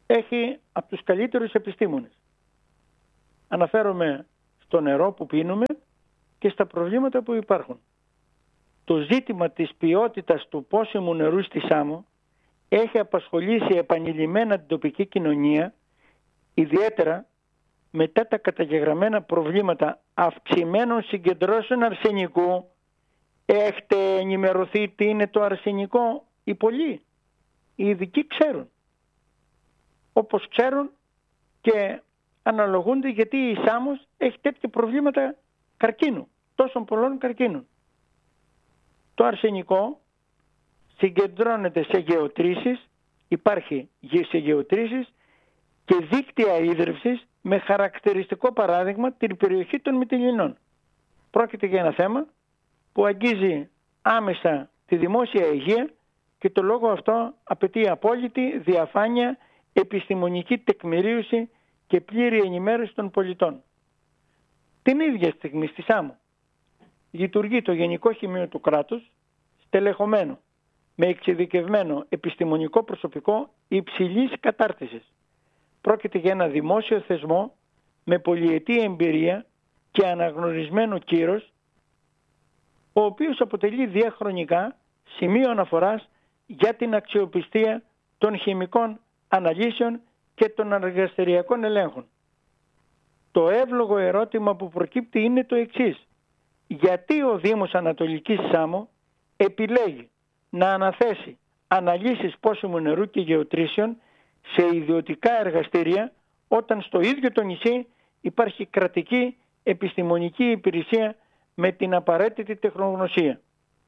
έχει από τους καλύτερους επιστήμονες. Αναφέρομαι στο νερό που πίνουμε και στα προβλήματα που υπάρχουν. Το ζήτημα της ποιότητας του πόσιμου νερού στη Σάμο έχει απασχολήσει επανειλημμένα την τοπική κοινωνία, ιδιαίτερα μετά τα καταγεγραμμένα προβλήματα αυξημένων συγκεντρώσεων αρσενικού. Έχετε ενημερωθεί τι είναι το αρσενικό? Οι πολλοί, οι ειδικοί ξέρουν. Όπως ξέρουν και αναλογούνται γιατί η Σάμος έχει τέτοια προβλήματα καρκίνου, τόσων πολλών καρκίνων. Το αρσενικό συγκεντρώνεται σε γεωτρήσεις, υπάρχει σε γεωτρήσεις και δίκτυα ίδρυυσης με χαρακτηριστικό παράδειγμα την περιοχή των Μυτιληνών. Πρόκειται για ένα θέμα που αγγίζει άμεσα τη δημόσια υγεία και το λόγο αυτό απαιτεί απόλυτη διαφάνεια, επιστημονική τεκμηρίωση και πλήρη ενημέρωση των πολιτών. Την ίδια στιγμή στη Σάμο λειτουργεί το Γενικό Χημείο του κράτους, στελεχωμένο με εξειδικευμένο επιστημονικό προσωπικό υψηλής κατάρτισης. Πρόκειται για ένα δημόσιο θεσμό με πολυετή εμπειρία και αναγνωρισμένο κύρος, ο οποίος αποτελεί διαχρονικά σημείο αναφοράς για την αξιοπιστία των χημικών αναλύσεων και των εργαστηριακών ελέγχων. Το εύλογο ερώτημα που προκύπτει είναι το εξής. Γιατί ο Δήμος Ανατολικής Σάμο επιλέγει να αναθέσει αναλύσεις πόσιμου νερού και γεωτρήσεων σε ιδιωτικά εργαστήρια, όταν στο ίδιο το νησί υπάρχει κρατική επιστημονική υπηρεσία με την απαραίτητη τεχνογνωσία?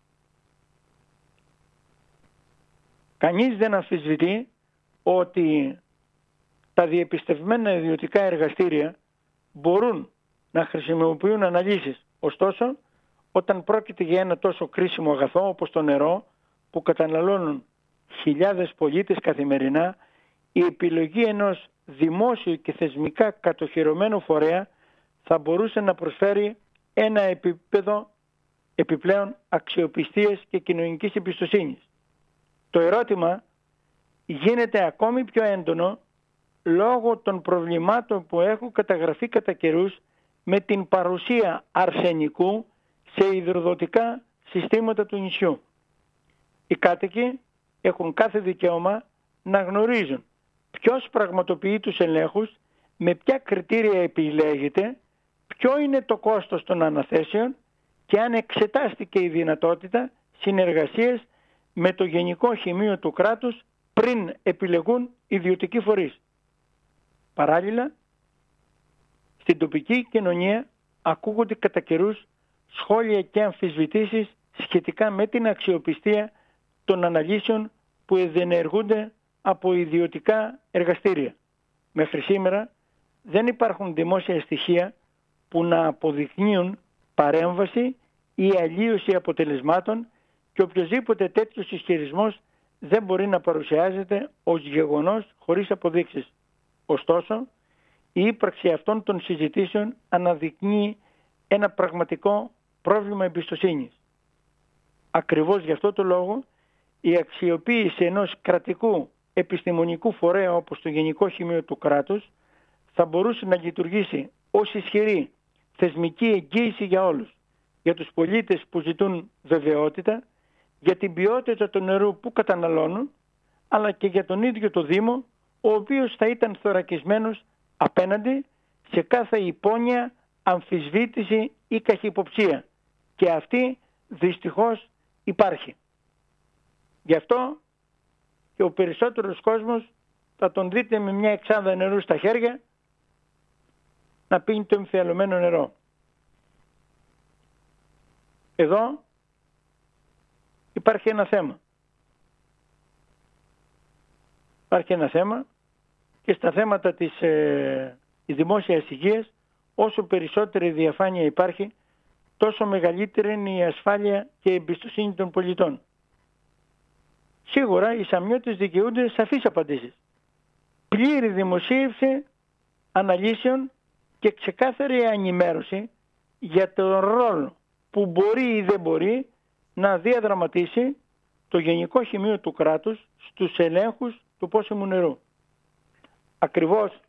Κανείς δεν αμφισβητεί ότι τα διεπιστευμένα ιδιωτικά εργαστήρια μπορούν να χρησιμοποιούν αναλύσεις. Ωστόσο, όταν πρόκειται για ένα τόσο κρίσιμο αγαθό όπως το νερό, που καταναλώνουν χιλιάδες πολίτες καθημερινά, η επιλογή ενός δημόσιου και θεσμικά κατοχυρωμένου φορέα θα μπορούσε να προσφέρει ένα επίπεδο επιπλέον αξιοπιστίας και κοινωνικής εμπιστοσύνης. Το ερώτημα γίνεται ακόμη πιο έντονο λόγω των προβλημάτων που έχουν καταγραφεί κατά καιρούς με την παρουσία αρσενικού σε υδροδοτικά συστήματα του νησιού. Οι κάτοικοι έχουν κάθε δικαίωμα να γνωρίζουν ποιος πραγματοποιεί τους ελέγχους, με ποια κριτήρια επιλέγεται, ποιο είναι το κόστος των αναθέσεων και αν εξετάστηκε η δυνατότητα συνεργασίας με το Γενικό Χημείο του κράτους πριν επιλεγούν ιδιωτικοί φορείς. Παράλληλα, στην τοπική κοινωνία ακούγονται κατά καιρούς σχόλια και αμφισβητήσεις σχετικά με την αξιοπιστία των αναλύσεων που ενεργούνται από ιδιωτικά εργαστήρια. Μέχρι σήμερα δεν υπάρχουν δημόσια στοιχεία που να αποδεικνύουν παρέμβαση ή αλλίωση αποτελεσμάτων και οποιοδήποτε τέτοιος ισχυρισμός δεν μπορεί να παρουσιάζεται ως γεγονός χωρίς αποδείξεις. Ωστόσο, η ύπαρξη αυτών των συζητήσεων αναδεικνύει ένα πραγματικό πρόβλημα εμπιστοσύνης. Ακριβώς γι' αυτό το λόγο η αξιοποίηση ενός κρατικού επιστημονικού φορέα όπως το Γενικό Χημείο του κράτους θα μπορούσε να λειτουργήσει ως ισχυρή θεσμική εγγύηση για όλους, για τους πολίτες που ζητούν βεβαιότητα, για την ποιότητα του νερού που καταναλώνουν, αλλά και για τον ίδιο το Δήμο, ο οποίος θα ήταν θωρακισμένος απέναντι σε κάθε υπόνοια, αμφισβήτηση ή καχυποψία. Και αυτή δυστυχώς υπάρχει. Γι' αυτό και ο περισσότερος κόσμος θα τον δείτε με μια εξάδα νερού στα χέρια να πίνει το εμφιαλωμένο νερό. Εδώ υπάρχει ένα θέμα. Υπάρχει ένα θέμα και στα θέματα της δημόσιας υγείας, όσο περισσότερη διαφάνεια υπάρχει, τόσο μεγαλύτερη είναι η ασφάλεια και η εμπιστοσύνη των πολιτών. Σίγουρα οι Σαμιώτες δικαιούνται σαφείς απαντήσεις. Πλήρη δημοσίευση αναλύσεων και ξεκάθαρη ενημέρωση για τον ρόλο που μπορεί ή δεν μπορεί να διαδραματίσει το Γενικό Χημείο του κράτους στους ελέγχους του πόσιμου νερού. ακριβώς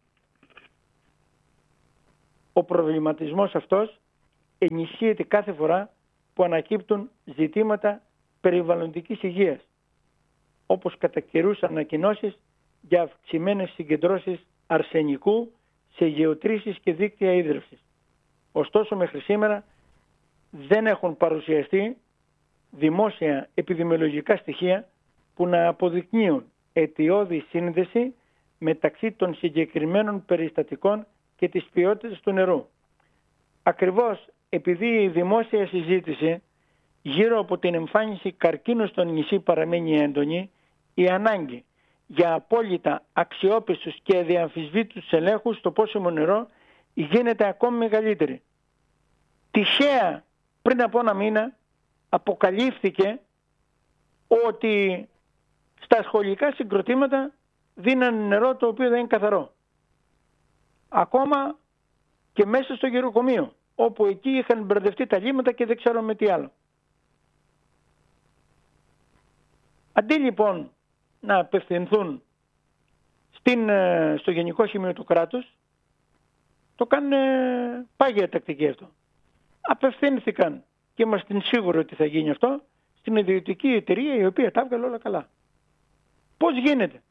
ο προβληματισμός αυτός ενισχύεται κάθε φορά που ανακύπτουν ζητήματα περιβαλλοντικής υγείας, όπως κατά καιρούς ανακοινώσεις για αυξημένες συγκεντρώσεις αρσενικού σε γεωτρήσεις και δίκτυα ίδρυυσης. Ωστόσο μέχρι σήμερα δεν έχουν παρουσιαστεί δημόσια επιδημιολογικά στοιχεία που να αποδεικνύουν αιτιώδη σύνδεση μεταξύ των συγκεκριμένων περιστατικών και της ποιότητας του νερού. Ακριβώς επειδή η δημόσια συζήτηση γύρω από την εμφάνιση καρκίνου στο νησί παραμένει έντονη, η ανάγκη για απόλυτα αξιόπιστους και αδιαμφισβήτητους ελέγχους στο πόσιμο νερό γίνεται ακόμη μεγαλύτερη. Τυχαία πριν από ένα μήνα αποκαλύφθηκε ότι στα σχολικά συγκροτήματα δίνανε νερό το οποίο δεν είναι καθαρό. Ακόμα και μέσα στο γεροκομείο, όπου εκεί είχαν μπερδευτεί τα λίμματα και δεν ξέρω με τι άλλο. Αντί λοιπόν να απευθυνθούν στο Γενικό Σημείο του κράτους, το κάνουν πάγια τακτική αυτό. Απευθύνθηκαν, και είμαστε σίγουροι ότι θα γίνει αυτό, στην ιδιωτική εταιρεία η οποία τα έβγαλε όλα καλά. Πώς γίνεται?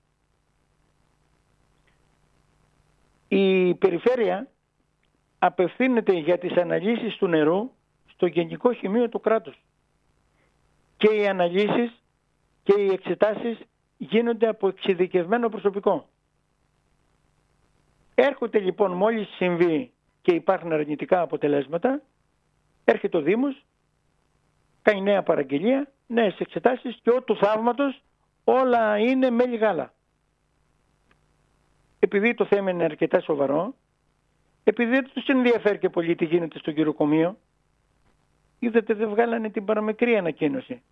Η περιφέρεια απευθύνεται για τις αναλύσεις του νερού στο Γενικό Χημείο του κράτους. Και οι αναλύσεις και οι εξετάσεις γίνονται από εξειδικευμένο προσωπικό. Έρχονται λοιπόν μόλις συμβεί και υπάρχουν αρνητικά αποτελέσματα, έρχεται ο Δήμος, κάνει νέα παραγγελία, νέες εξετάσεις και ό του θαύματος όλα είναι μέλι γάλα. Επειδή το θέμα είναι αρκετά σοβαρό, επειδή δεν τους ενδιαφέρει και πολύ τι γίνεται στο γεροκομείο, είδατε δεν βγάλανε την παραμικρή ανακοίνωση.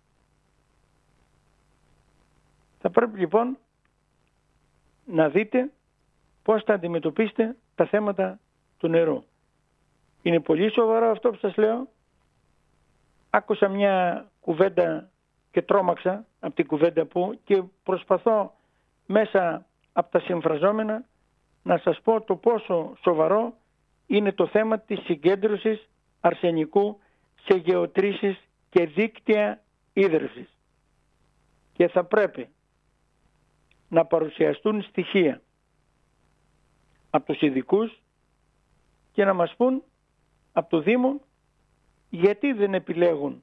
Θα πρέπει λοιπόν να δείτε πώς θα αντιμετωπίσετε τα θέματα του νερού. Είναι πολύ σοβαρό αυτό που σας λέω. Άκουσα μια κουβέντα και τρόμαξα από την κουβέντα και προσπαθώ μέσα από τα συμφραζόμενα να σας πω το πόσο σοβαρό είναι το θέμα της συγκέντρωσης αρσενικού σε γεωτρήσεις και δίκτυα ίδρυυσης. Και θα πρέπει να παρουσιαστούν στοιχεία από τους ειδικούς και να μας πούν από το Δήμο γιατί δεν επιλέγουν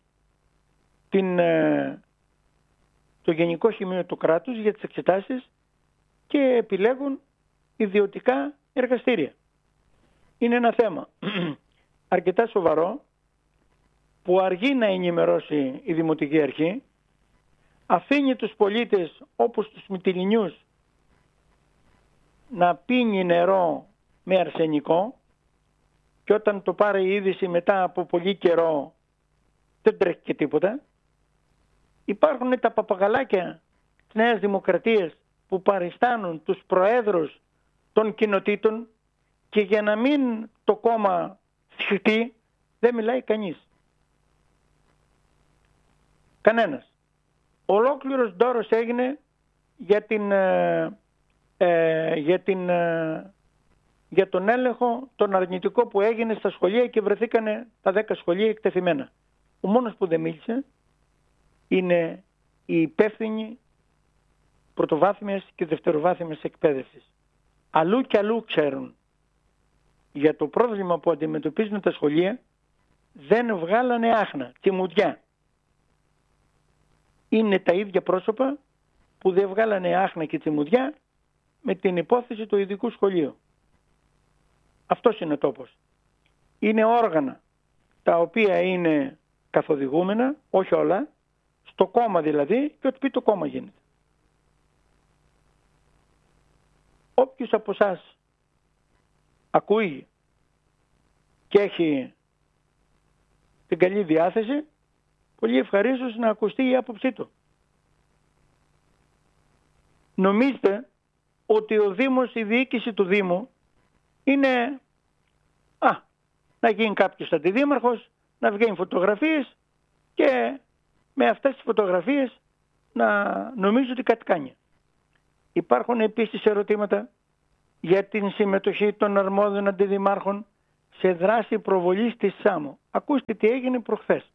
το Γενικό Χημείο του κράτους για τις εξετάσεις και επιλέγουν ιδιωτικά εργαστήρια. Είναι ένα θέμα αρκετά σοβαρό που αργεί να ενημερώσει η Δημοτική Αρχή, αφήνει τους πολίτες όπως τους Μυτιληνιούς να πίνει νερό με αρσενικό και όταν το πάρει η είδηση μετά από πολύ καιρό δεν τρέχει και τίποτα. Υπάρχουν τα παπαγαλάκια της Νέας Δημοκρατίας που παριστάνουν τους προέδρους των κοινοτήτων και για να μην το κόμμα συχτεί δεν μιλάει κανείς. Κανένας. Ολόκληρος ντόρος έγινε για τον έλεγχο τον αρνητικό που έγινε στα σχολεία και βρεθήκανε τα 10 σχολεία εκτεθειμένα. Ο μόνος που δεν μίλησε είναι οι υπεύθυνοι πρωτοβάθμιας και δευτεροβάθμιας εκπαίδευσης. Αλλού και αλλού ξέρουν για το πρόβλημα που αντιμετωπίζουν τα σχολεία, δεν βγάλανε άχνα, τσιμουδιά. Είναι τα ίδια πρόσωπα που δεν βγάλανε άχνα και τσιμουδιά με την υπόθεση του ειδικού σχολείου. Αυτός είναι ο τόπος. Είναι όργανα τα οποία είναι καθοδηγούμενα, όχι όλα, στο κόμμα δηλαδή, και ό,τι πει το κόμμα γίνεται. Όποιος από εσάς ακούει και έχει την καλή διάθεση, πολύ ευχαρίστως να ακουστεί η άποψή του. Νομίζετε ότι ο Δήμος, η διοίκηση του Δήμου είναι να γίνει κάποιος αντιδήμαρχος, να βγαίνει φωτογραφίες και με αυτές τις φωτογραφίες να νομίζω ότι κάτι κάνει. Υπάρχουν επίσης ερωτήματα για την συμμετοχή των αρμόδιων αντιδημάρχων σε δράση προβολής της Σάμο. Ακούστε τι έγινε προχθές.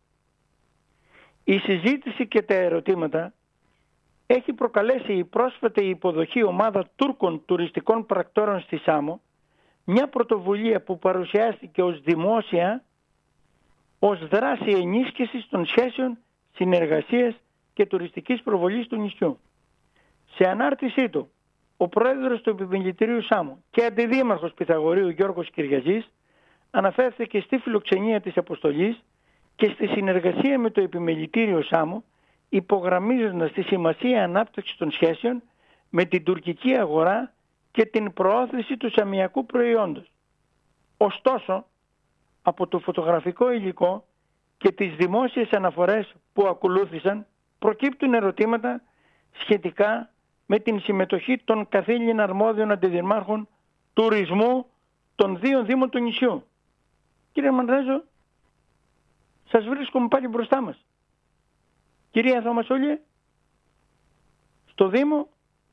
Η συζήτηση και τα ερωτήματα έχει προκαλέσει η πρόσφατη υποδοχή ομάδα Τούρκων τουριστικών πρακτόρων στη Σάμο, μια πρωτοβουλία που παρουσιάστηκε ως δημόσια, ως δράση ενίσχυσης των σχέσεων συνεργασίας και τουριστικής προβολής του νησιού. Σε ανάρτησή του, ο πρόεδρος του Επιμελητηρίου Σάμου και αντιδήμαρχος Πυθαγορείου Γιώργος Κυριαζής αναφέρθηκε στη φιλοξενία της αποστολής και στη συνεργασία με το Επιμελητήριο Σάμου, υπογραμμίζοντας τη σημασία ανάπτυξης των σχέσεων με την τουρκική αγορά και την προώθηση του σαμιακού προϊόντος. Ωστόσο, από το φωτογραφικό υλικό και τις δημόσιες αναφορές που ακολούθησαν, προκύπτουν ερωτήματα σχετικά με την συμμετοχή των καθήλυν αρμόδιων αντιδημάρχων τουρισμού των 2 δήμων του νησιού. Κύριε Μανρέζο, σας βρίσκομαι πάλι μπροστά μας. Κυρία Θωμασούλη, στο Δήμο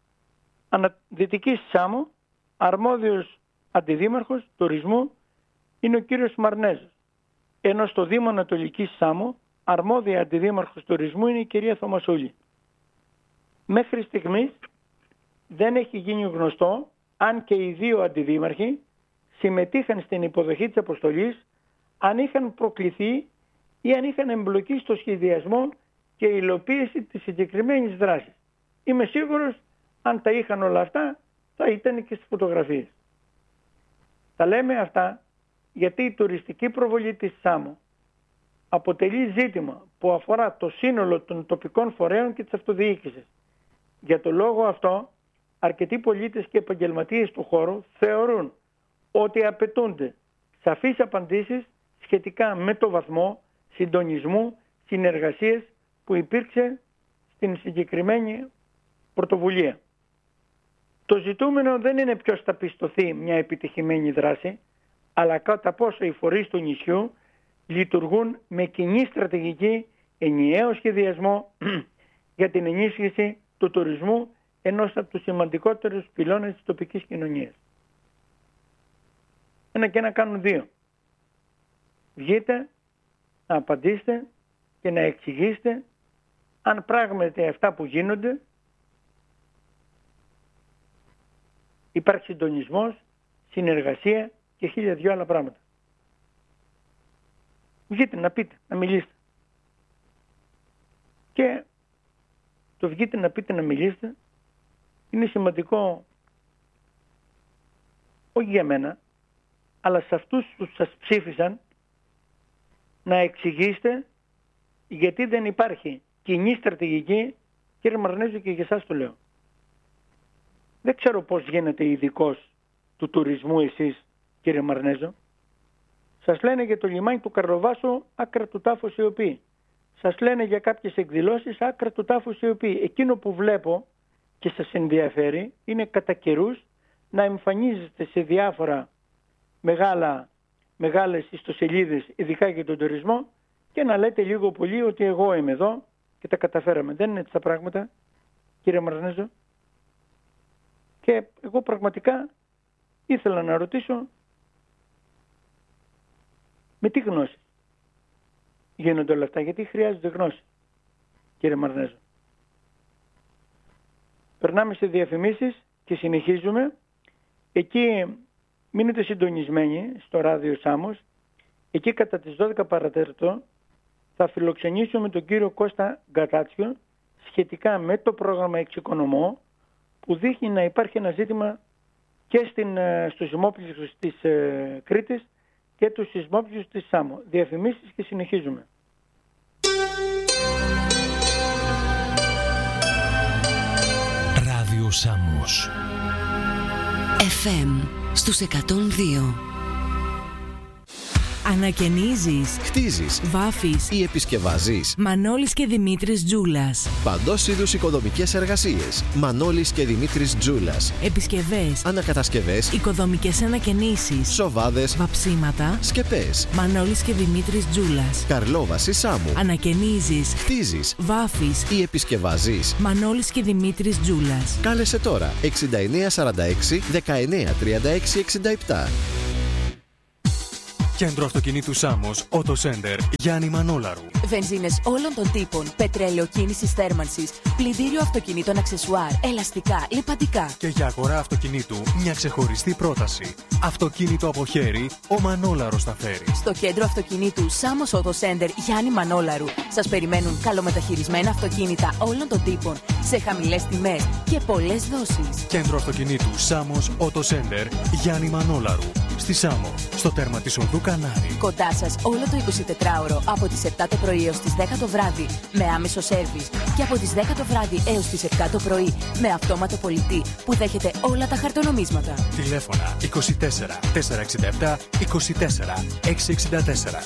Δυτικής Σάμου, αρμόδιος αντιδήμαρχος τουρισμού είναι ο κύριος Μαρνέζος. Ενώ στο Δήμο Ανατολικής Σάμου, αρμόδια αντιδήμαρχος τουρισμού είναι η κυρία Θωμασούλη. Μέχρι στιγμής δεν έχει γίνει γνωστό αν και οι 2 αντιδήμαρχοι συμμετείχαν στην υποδοχή της αποστολής, αν είχαν προκληθεί ή αν είχαν εμπλοκή στο σχεδιασμό και υλοποίηση της συγκεκριμένης δράσης. Είμαι σίγουρος αν τα είχαν όλα αυτά θα ήταν και στις φωτογραφίες. Τα λέμε αυτά γιατί η τουριστική προβολή της Σάμου αποτελεί ζήτημα που αφορά το σύνολο των τοπικών φορέων και της αυτοδιοίκησης. Για το λόγο αυτό, αρκετοί πολίτες και επαγγελματίες του χώρου θεωρούν ότι απαιτούνται σαφείς απαντήσεις σχετικά με το βαθμό συντονισμού, συνεργασίας που υπήρξε στην συγκεκριμένη πρωτοβουλία. Το ζητούμενο δεν είναι ποιος θα πιστωθεί μια επιτυχημένη δράση, αλλά κατά πόσο οι φορείς του νησιού λειτουργούν με κοινή στρατηγική, ενιαίο σχεδιασμό για την ενίσχυση του τουρισμού, ενός από τους σημαντικότερους πυλώνες της τοπικής κοινωνίας. Ένα και ένα κάνουν 2. Βγείτε, να απαντήσετε και να εξηγήσετε αν πράγματι αυτά που γίνονται υπάρχει συντονισμός, συνεργασία και 1002 άλλα πράγματα. Βγείτε να πείτε, να μιλήσετε. Και το βγείτε να πείτε, να μιλήσετε είναι σημαντικό όχι για μένα, αλλά σε αυτούς που σας ψήφισαν να εξηγήσετε γιατί δεν υπάρχει κοινή στρατηγική. Κύριε Μαρνέζο, και για εσάς το λέω. Δεν ξέρω πώς γίνετε ειδικός του τουρισμού εσείς, κύριε Μαρνέζο. Σας λένε για το λιμάνι του Καρλοβάσου άκρα του τάφου σιωπή. Σας λένε για κάποιες εκδηλώσεις άκρα του τάφου σιωπή. Εκείνο που βλέπω και σας ενδιαφέρει είναι κατά καιρούς να εμφανίζεστε σε διάφορα μεγάλες ιστοσελίδες, ειδικά για τον τουρισμό, και να λέτε λίγο πολύ ότι εγώ είμαι εδώ και τα καταφέραμε. Δεν είναι έτσι τα πράγματα, κύριε Μαρνέζο. Και εγώ πραγματικά ήθελα να ρωτήσω με τι γνώση γίνονται όλα αυτά, γιατί χρειάζεται γνώση, κύριε Μαρνέζο. Περνάμε σε διαφημίσεις και συνεχίζουμε. Εκεί μείνετε συντονισμένοι στο ράδιο Σάμος. Εκεί κατά τις 12 παρατέταρτο θα φιλοξενήσουμε τον κύριο Κώστα Γκατάτσιο σχετικά με το πρόγραμμα Εξοικονομώ, που δείχνει να υπάρχει ένα ζήτημα και στους σεισμόπληκτους της Κρήτης και τους σεισμόπληκτους της Σάμου. Διαφημίσεις και συνεχίζουμε. Ράδιο Σάμος FM στους 102. Ανακαινίζεις, χτίζεις, βάφεις ή επισκευάζεις. Μανώλης και Δημήτρης Τζούλας. Παντός είδους οικοδομικές εργασίες. Μανώλης και Δημήτρης Τζούλας. Επισκευές, ανακατασκευές, οικοδομικές ανακαινήσεις, σοβάδες, βαψίματα, σκεπές. Μανώλης και Δημήτρης Τζούλας. Καρλόβαση Σάμου. Ανακαινίζεις, χτίζεις, βάφεις ή επισκευάζεις. Μανώλης και Δημήτρης Τζούλας. Κάλεσε τώρα 6946 1936 67. Κέντρο αυτοκινήτου Σάμος, Auto Center, Γιάννη Μανόλαρου. Βενζίνες όλων των τύπων, πετρέλαιο κίνησης θέρμανσης, πλυντήριο αυτοκινήτων αξεσουάρ, ελαστικά, λιπαντικά. Και για αγορά αυτοκινήτου, μια ξεχωριστή πρόταση. Αυτοκίνητο από χέρι, ο Μανόλαρος θα φέρει. Στο κέντρο αυτοκινήτου Σάμος Auto Center, Γιάννη Μανόλαρου, σας περιμένουν καλομεταχειρισμένα αυτοκίνητα όλων των τύπων, σε χαμηλές τιμές και πολλές δόσεις. Κέντρο αυτοκινήτου Σάμος Auto Center, Γιάννη Μανόλαρου. Στη Σάμο, στο τέρμα της οδού Κανάρη. Κοντά σας όλο το 24ωρο από τις 7 το πρωί έως τις 10 το βράδυ με άμεσο σέρβις και από τις 10 το βράδυ έως τις 7 το πρωί με αυτόματο πολιτή που δέχεται όλα τα χαρτονομίσματα. Τηλέφωνα 24 467 24 664.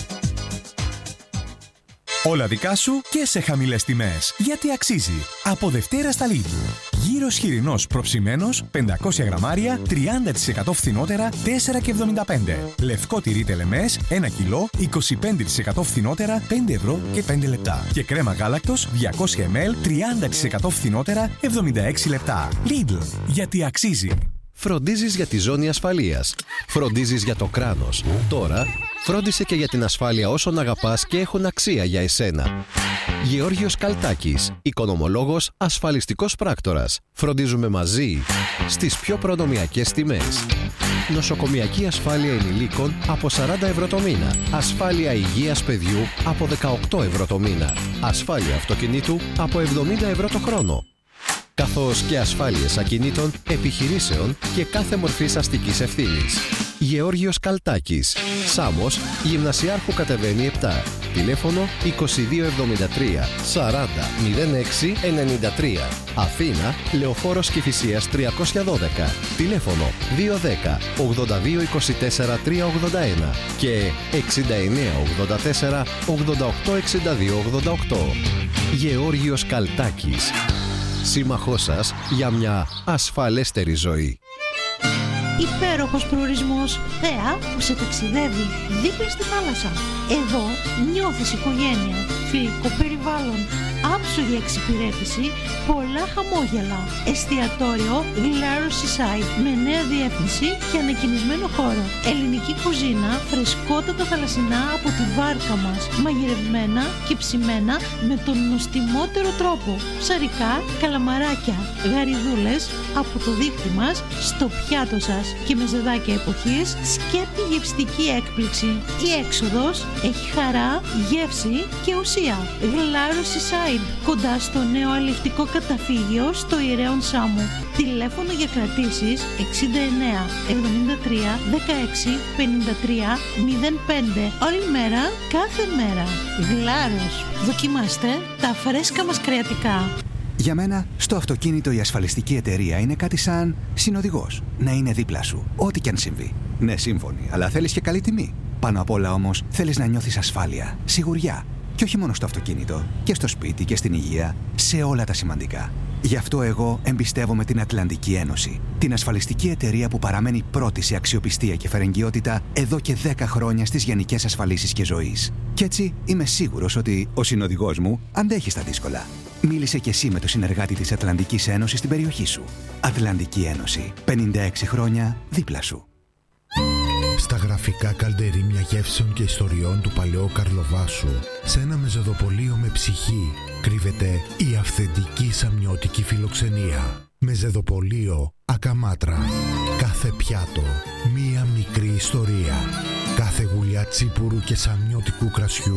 Όλα δικά σου και σε χαμηλές τιμές. Γιατί αξίζει. Από Δευτέρα στα Lidl. Γύρος χοιρινός προψημένος, 500 γραμμάρια, 30% φθηνότερα, 4,75. Λευκό τυρί τελεμές, 1 κιλό, 25% φθηνότερα, 5 ευρώ και 5 λεπτά. Και κρέμα γάλακτος, 200 ml, 30% φθηνότερα, 76 λεπτά. Lidl. Γιατί αξίζει. Φροντίζεις για τη ζώνη ασφαλείας. Φροντίζεις για το κράνος. Τώρα, φρόντισε και για την ασφάλεια όσων αγαπάς και έχουν αξία για εσένα. Γεώργιος Καλτάκης, οικονομολόγος, ασφαλιστικός πράκτορας. Φροντίζουμε μαζί στις πιο προνομιακές τιμές. Νοσοκομιακή ασφάλεια ενηλίκων από 40 ευρώ το μήνα. Ασφάλεια υγείας παιδιού από 18 ευρώ το μήνα. Ασφάλεια αυτοκινήτου από 70 ευρώ το χρόνο. Καθώς και ασφάλειες ακινήτων, επιχειρήσεων και κάθε μορφής αστικής ευθύνης. Γεώργιος Καλτάκης, Σάμος, Γυμνασιάρχου κατεβαίνει 7. Τηλέφωνο 2273 40 06 93. Αθήνα, Λεωφόρος Κηφισίας 312. Τηλέφωνο 210 82 24 381 και 69 84 88 62 88. Γεώργιος Καλτάκης. Σύμμαχός σας για μια ασφαλέστερη ζωή. Υπέροχος προορισμός, θέα που σε ταξιδεύει δίπλα στη θάλασσα. Εδώ νιώθεις οικογένεια, φιλικό περιβάλλον, άψογη εξυπηρέτηση, πολλά χαμόγελα. Εστιατόριο Glarus Seaside με νέα διεύθυνση και ανακοινισμένο χώρο. Ελληνική κουζίνα, φρεσκότατα θαλασσινά από τη βάρκα μας, μαγειρευμένα και ψημένα με τον νοστιμότερο τρόπο. Ψαρικά, καλαμαράκια, γαριδούλες από το δίχτυ μας στο πιάτο σας και με ζεδάκια εποχής, σκέπτη γευστική έκπληξη. Η έξοδος έχει χαρά, γεύση και ουσία. Glarus Seaside, κοντά στο νέο αλευτικό καταφύγιο στο Ιερέον Σάμου. Τηλέφωνο για κρατήσεις 69 73 16 53 05. Όλη μέρα, κάθε μέρα. Glarus. Δοκιμάστε τα φρέσκα μας κρεατικά. Για μένα, στο αυτοκίνητο η ασφαλιστική εταιρεία είναι κάτι σαν συνοδηγός. Να είναι δίπλα σου, ό,τι και αν συμβεί. Ναι, σύμφωνοι, αλλά θέλεις και καλή τιμή. Πάνω απ' όλα όμως, θέλεις να νιώθεις ασφάλεια, σιγουριά. Και όχι μόνο στο αυτοκίνητο, και στο σπίτι και στην υγεία, σε όλα τα σημαντικά. Γι' αυτό εγώ εμπιστεύομαι την Ατλαντική Ένωση. Την ασφαλιστική εταιρεία που παραμένει πρώτη σε αξιοπιστία και φερεγγιότητα εδώ και 10 χρόνια στις γενικές ασφαλίσεις και ζωής. Κι έτσι είμαι σίγουρος ότι ο συνοδηγός μου αντέχει στα δύσκολα. Μίλησε κι εσύ με το συνεργάτη της Ατλαντικής Ένωσης στην περιοχή σου. Ατλαντική Ένωση. 56 χρόνια δίπλα σου. Στα γραφικά καλντερίμια γεύσεων και ιστοριών του παλαιού Καρλοβάσου, σε ένα μεζεδοπολείο με ψυχή, κρύβεται η αυθεντική σαμιώτικη φιλοξενία. Μεζεδοπολείο Ακαμάτρα. Κάθε πιάτο, μία μικρή ιστορία. Κάθε γουλιά τσίπουρου και σαμιώτικου κρασιού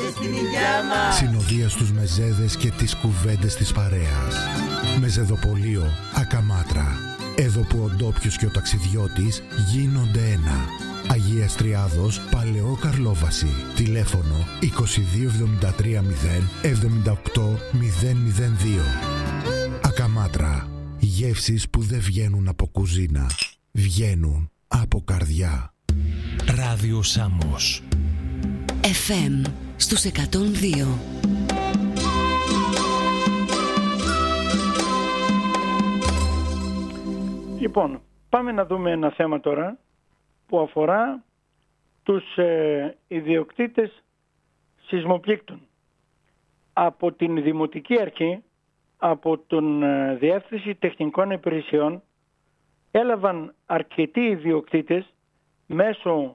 συνοδεία στους μεζέδες και τις κουβέντες της παρέας. Μεζεδοπολείο Ακαμάτρα. Εδώ που ο ντόπιος και ο ταξιδιώτης γίνονται ένα. Αγίας Τριάδος, Παλαιό Καρλόβαση. Τηλέφωνο 2273 0 78 002. Ακαμάτρα. Γεύσεις που δεν βγαίνουν από κουζίνα. Βγαίνουν από καρδιά. Ράδιο Σάμος. FM στους 102. Λοιπόν, πάμε να δούμε ένα θέμα τώρα που αφορά τους ιδιοκτήτες σεισμοπλήκτων. Από την Δημοτική Αρχή, από την Διεύθυνση Τεχνικών Υπηρεσιών, έλαβαν αρκετοί ιδιοκτήτες μέσω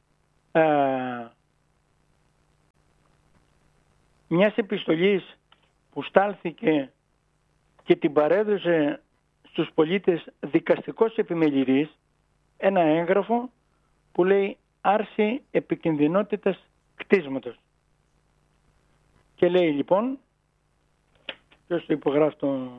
μιας επιστολής που στάλθηκε και την παρέδωσε στους πολίτες δικαστικός επιμελητής, ένα έγγραφο που λέει άρση επικινδυνότητας κτίσματος. Και λέει λοιπόν, ποιος το υπογράφει,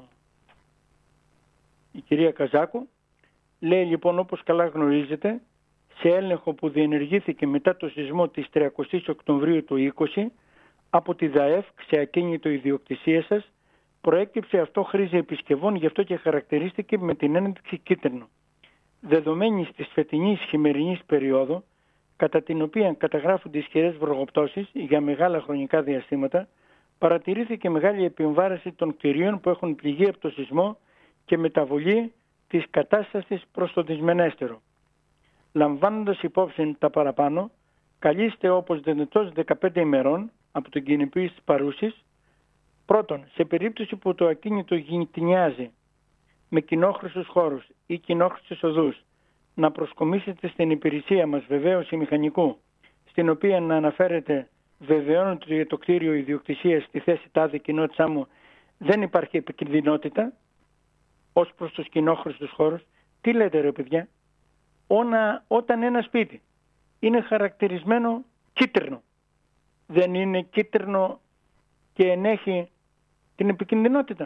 η κυρία Καζάκου, λέει λοιπόν, όπως καλά γνωρίζετε, σε έλεγχο που διενεργήθηκε μετά το σεισμό της 30 Οκτωβρίου του 20 από τη ΔΑΕΦ σε ακίνητο ιδιοκτησία σας, προέκυψε αυτό χρήση επισκευών, γι' αυτό και χαρακτηρίστηκε με την ένδειξη κίτρινο. Δεδομένης της φετινής χειμερινής περίοδου, κατά την οποία καταγράφονται ισχυρές βροχοπτώσεις για μεγάλα χρονικά διαστήματα, παρατηρήθηκε μεγάλη επεμβάρυνση των κτηρίων που έχουν πληγεί από το σεισμό και μεταβολή της κατάστασης προς το δυσμενέστερο. Λαμβάνοντας υπόψη τα παραπάνω, καλείστε όπως δυνατός 15 ημερών από την κοινοποίηση της παρούσης. Πρώτον, σε περίπτωση που το ακίνητο γειτονιάζει με κοινόχρηστους χώρους ή κοινόχρηστους οδούς, να προσκομίσετε στην υπηρεσία μας βεβαίωση μηχανικού, στην οποία να αναφέρετε βεβαιώνοντας για το κτίριο ιδιοκτησίας στη θέση τάδε κοινότητά μου δεν υπάρχει επικινδυνότητα ως προς τους κοινόχρηστους χώρους. Τι λέτε ρε παιδιά? Όταν ένα σπίτι είναι χαρακτηρισμένο κίτρινο, δεν είναι κίτρινο και ενέχει την επικινδυνότητα?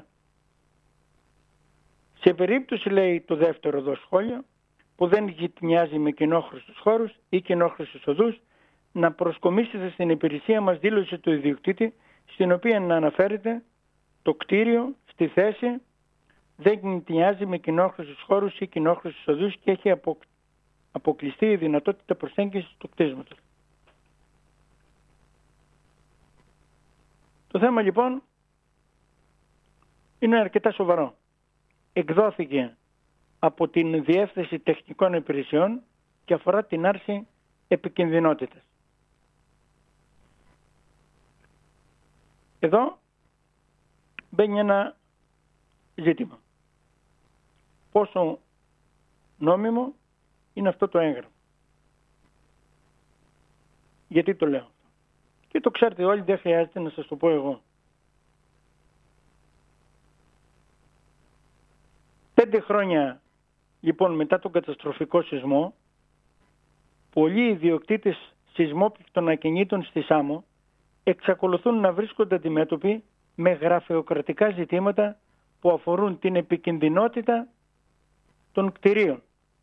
Σε περίπτωση, λέει το δεύτερο εδώ σχόλιο, που δεν γειτονιάζει με κοινόχρηστους χώρους ή κοινόχρηστους οδούς, να προσκομίσετε στην υπηρεσία μας δήλωση του ιδιοκτήτη, στην οποία να αναφέρετε το κτίριο στη θέση δεν γειτονιάζει με κοινόχρηστους χώρους ή κοινόχρηστους οδούς και έχει αποκλειστεί η δυνατότητα προσέγγισης του κτίσματος. Το θέμα λοιπόν είναι αρκετά σοβαρό. Εκδόθηκε από την Διεύθυνση Τεχνικών Υπηρεσιών και αφορά την άρση επικινδυνότητας. Εδώ μπαίνει ένα ζήτημα. Πόσο νόμιμο είναι αυτό το έγγραφο? Γιατί το λέω? Και το ξέρετε όλοι, δεν χρειάζεται να σας το πω εγώ. 5 χρόνια λοιπόν μετά τον καταστροφικό σεισμό, πολλοί ιδιοκτήτες σεισμόπληκτων ακινήτων στη Σάμο εξακολουθούν να βρίσκονται αντιμέτωποι με γραφειοκρατικά ζητήματα που αφορούν την επικινδυνότητα των κτηρίων.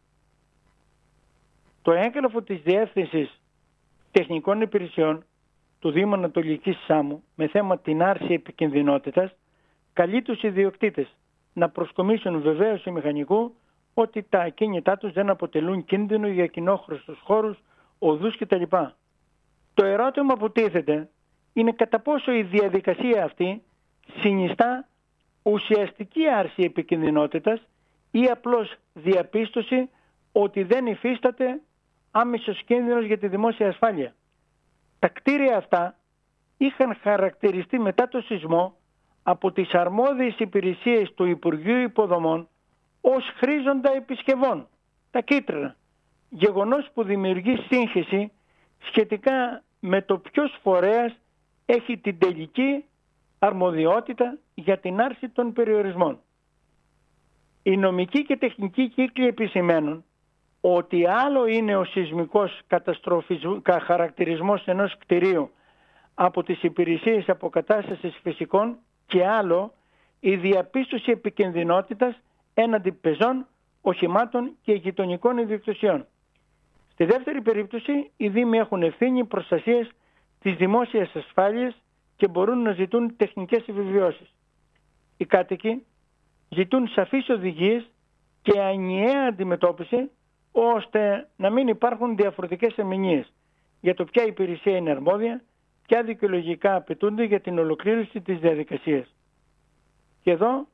Το έγγραφο της Διεύθυνσης Τεχνικών Υπηρεσιών του Δήμου Ανατολικής Σάμου με θέμα την άρση επικινδυνότητας καλεί τους ιδιοκτήτες να προσκομίσουν βεβαίωση μηχανικού ότι τα ακίνητά τους δεν αποτελούν κίνδυνο για κοινόχρηστους χώρους, οδούς κτλ. Το ερώτημα που τίθεται είναι κατά πόσο η διαδικασία αυτή συνιστά ουσιαστική άρση επικινδυνότητας ή απλώς διαπίστωση ότι δεν υφίσταται άμεσος κίνδυνος για τη δημόσια ασφάλεια. Τα κτίρια αυτά είχαν χαρακτηριστεί μετά το σεισμό από τις αρμόδιες υπηρεσίες του Υπουργείου Υποδομών ως χρήζοντα επισκευών, τα κίτρινα. Γεγονός που δημιουργεί σύγχυση σχετικά με το ποιος φορέας έχει την τελική αρμοδιότητα για την άρση των περιορισμών. Οι νομικοί και τεχνικοί κύκλοι επισημαίνουν ότι άλλο είναι ο σεισμικός χαρακτηρισμός ενός κτηρίου από τις υπηρεσίες αποκατάστασης φυσικών και άλλο η διαπίστωση επικινδυνότητας έναντι πεζών, οχημάτων και γειτονικών ιδιοκτησιών. Στη δεύτερη περίπτωση, οι Δήμοι έχουν ευθύνη προστασίας της δημόσιας ασφάλειας και μπορούν να ζητούν τεχνικές επιβεβαιώσεις. Οι κάτοικοι ζητούν σαφείς οδηγίες και ενιαία αντιμετώπιση ώστε να μην υπάρχουν διαφορετικές ερμηνείες για το ποια υπηρεσία είναι αρμόδια, ποια δικαιολογικά απαιτούνται για την ολοκλήρωση της διαδικασίας. Και εδώ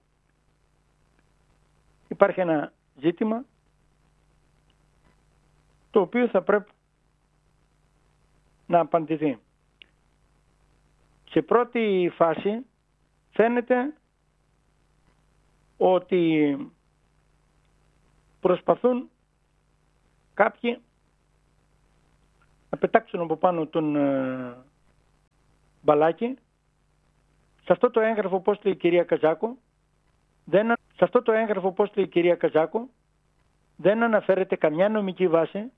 υπάρχει ένα ζήτημα το οποίο θα πρέπει να απαντηθεί. Σε πρώτη φάση φαίνεται ότι προσπαθούν κάποιοι να πετάξουν από πάνω τον μπαλάκι. Σε αυτό το έγγραφο, πώς λέει η κυρία Καζάκο, δεν αναφέρεται καμιά νομική βάση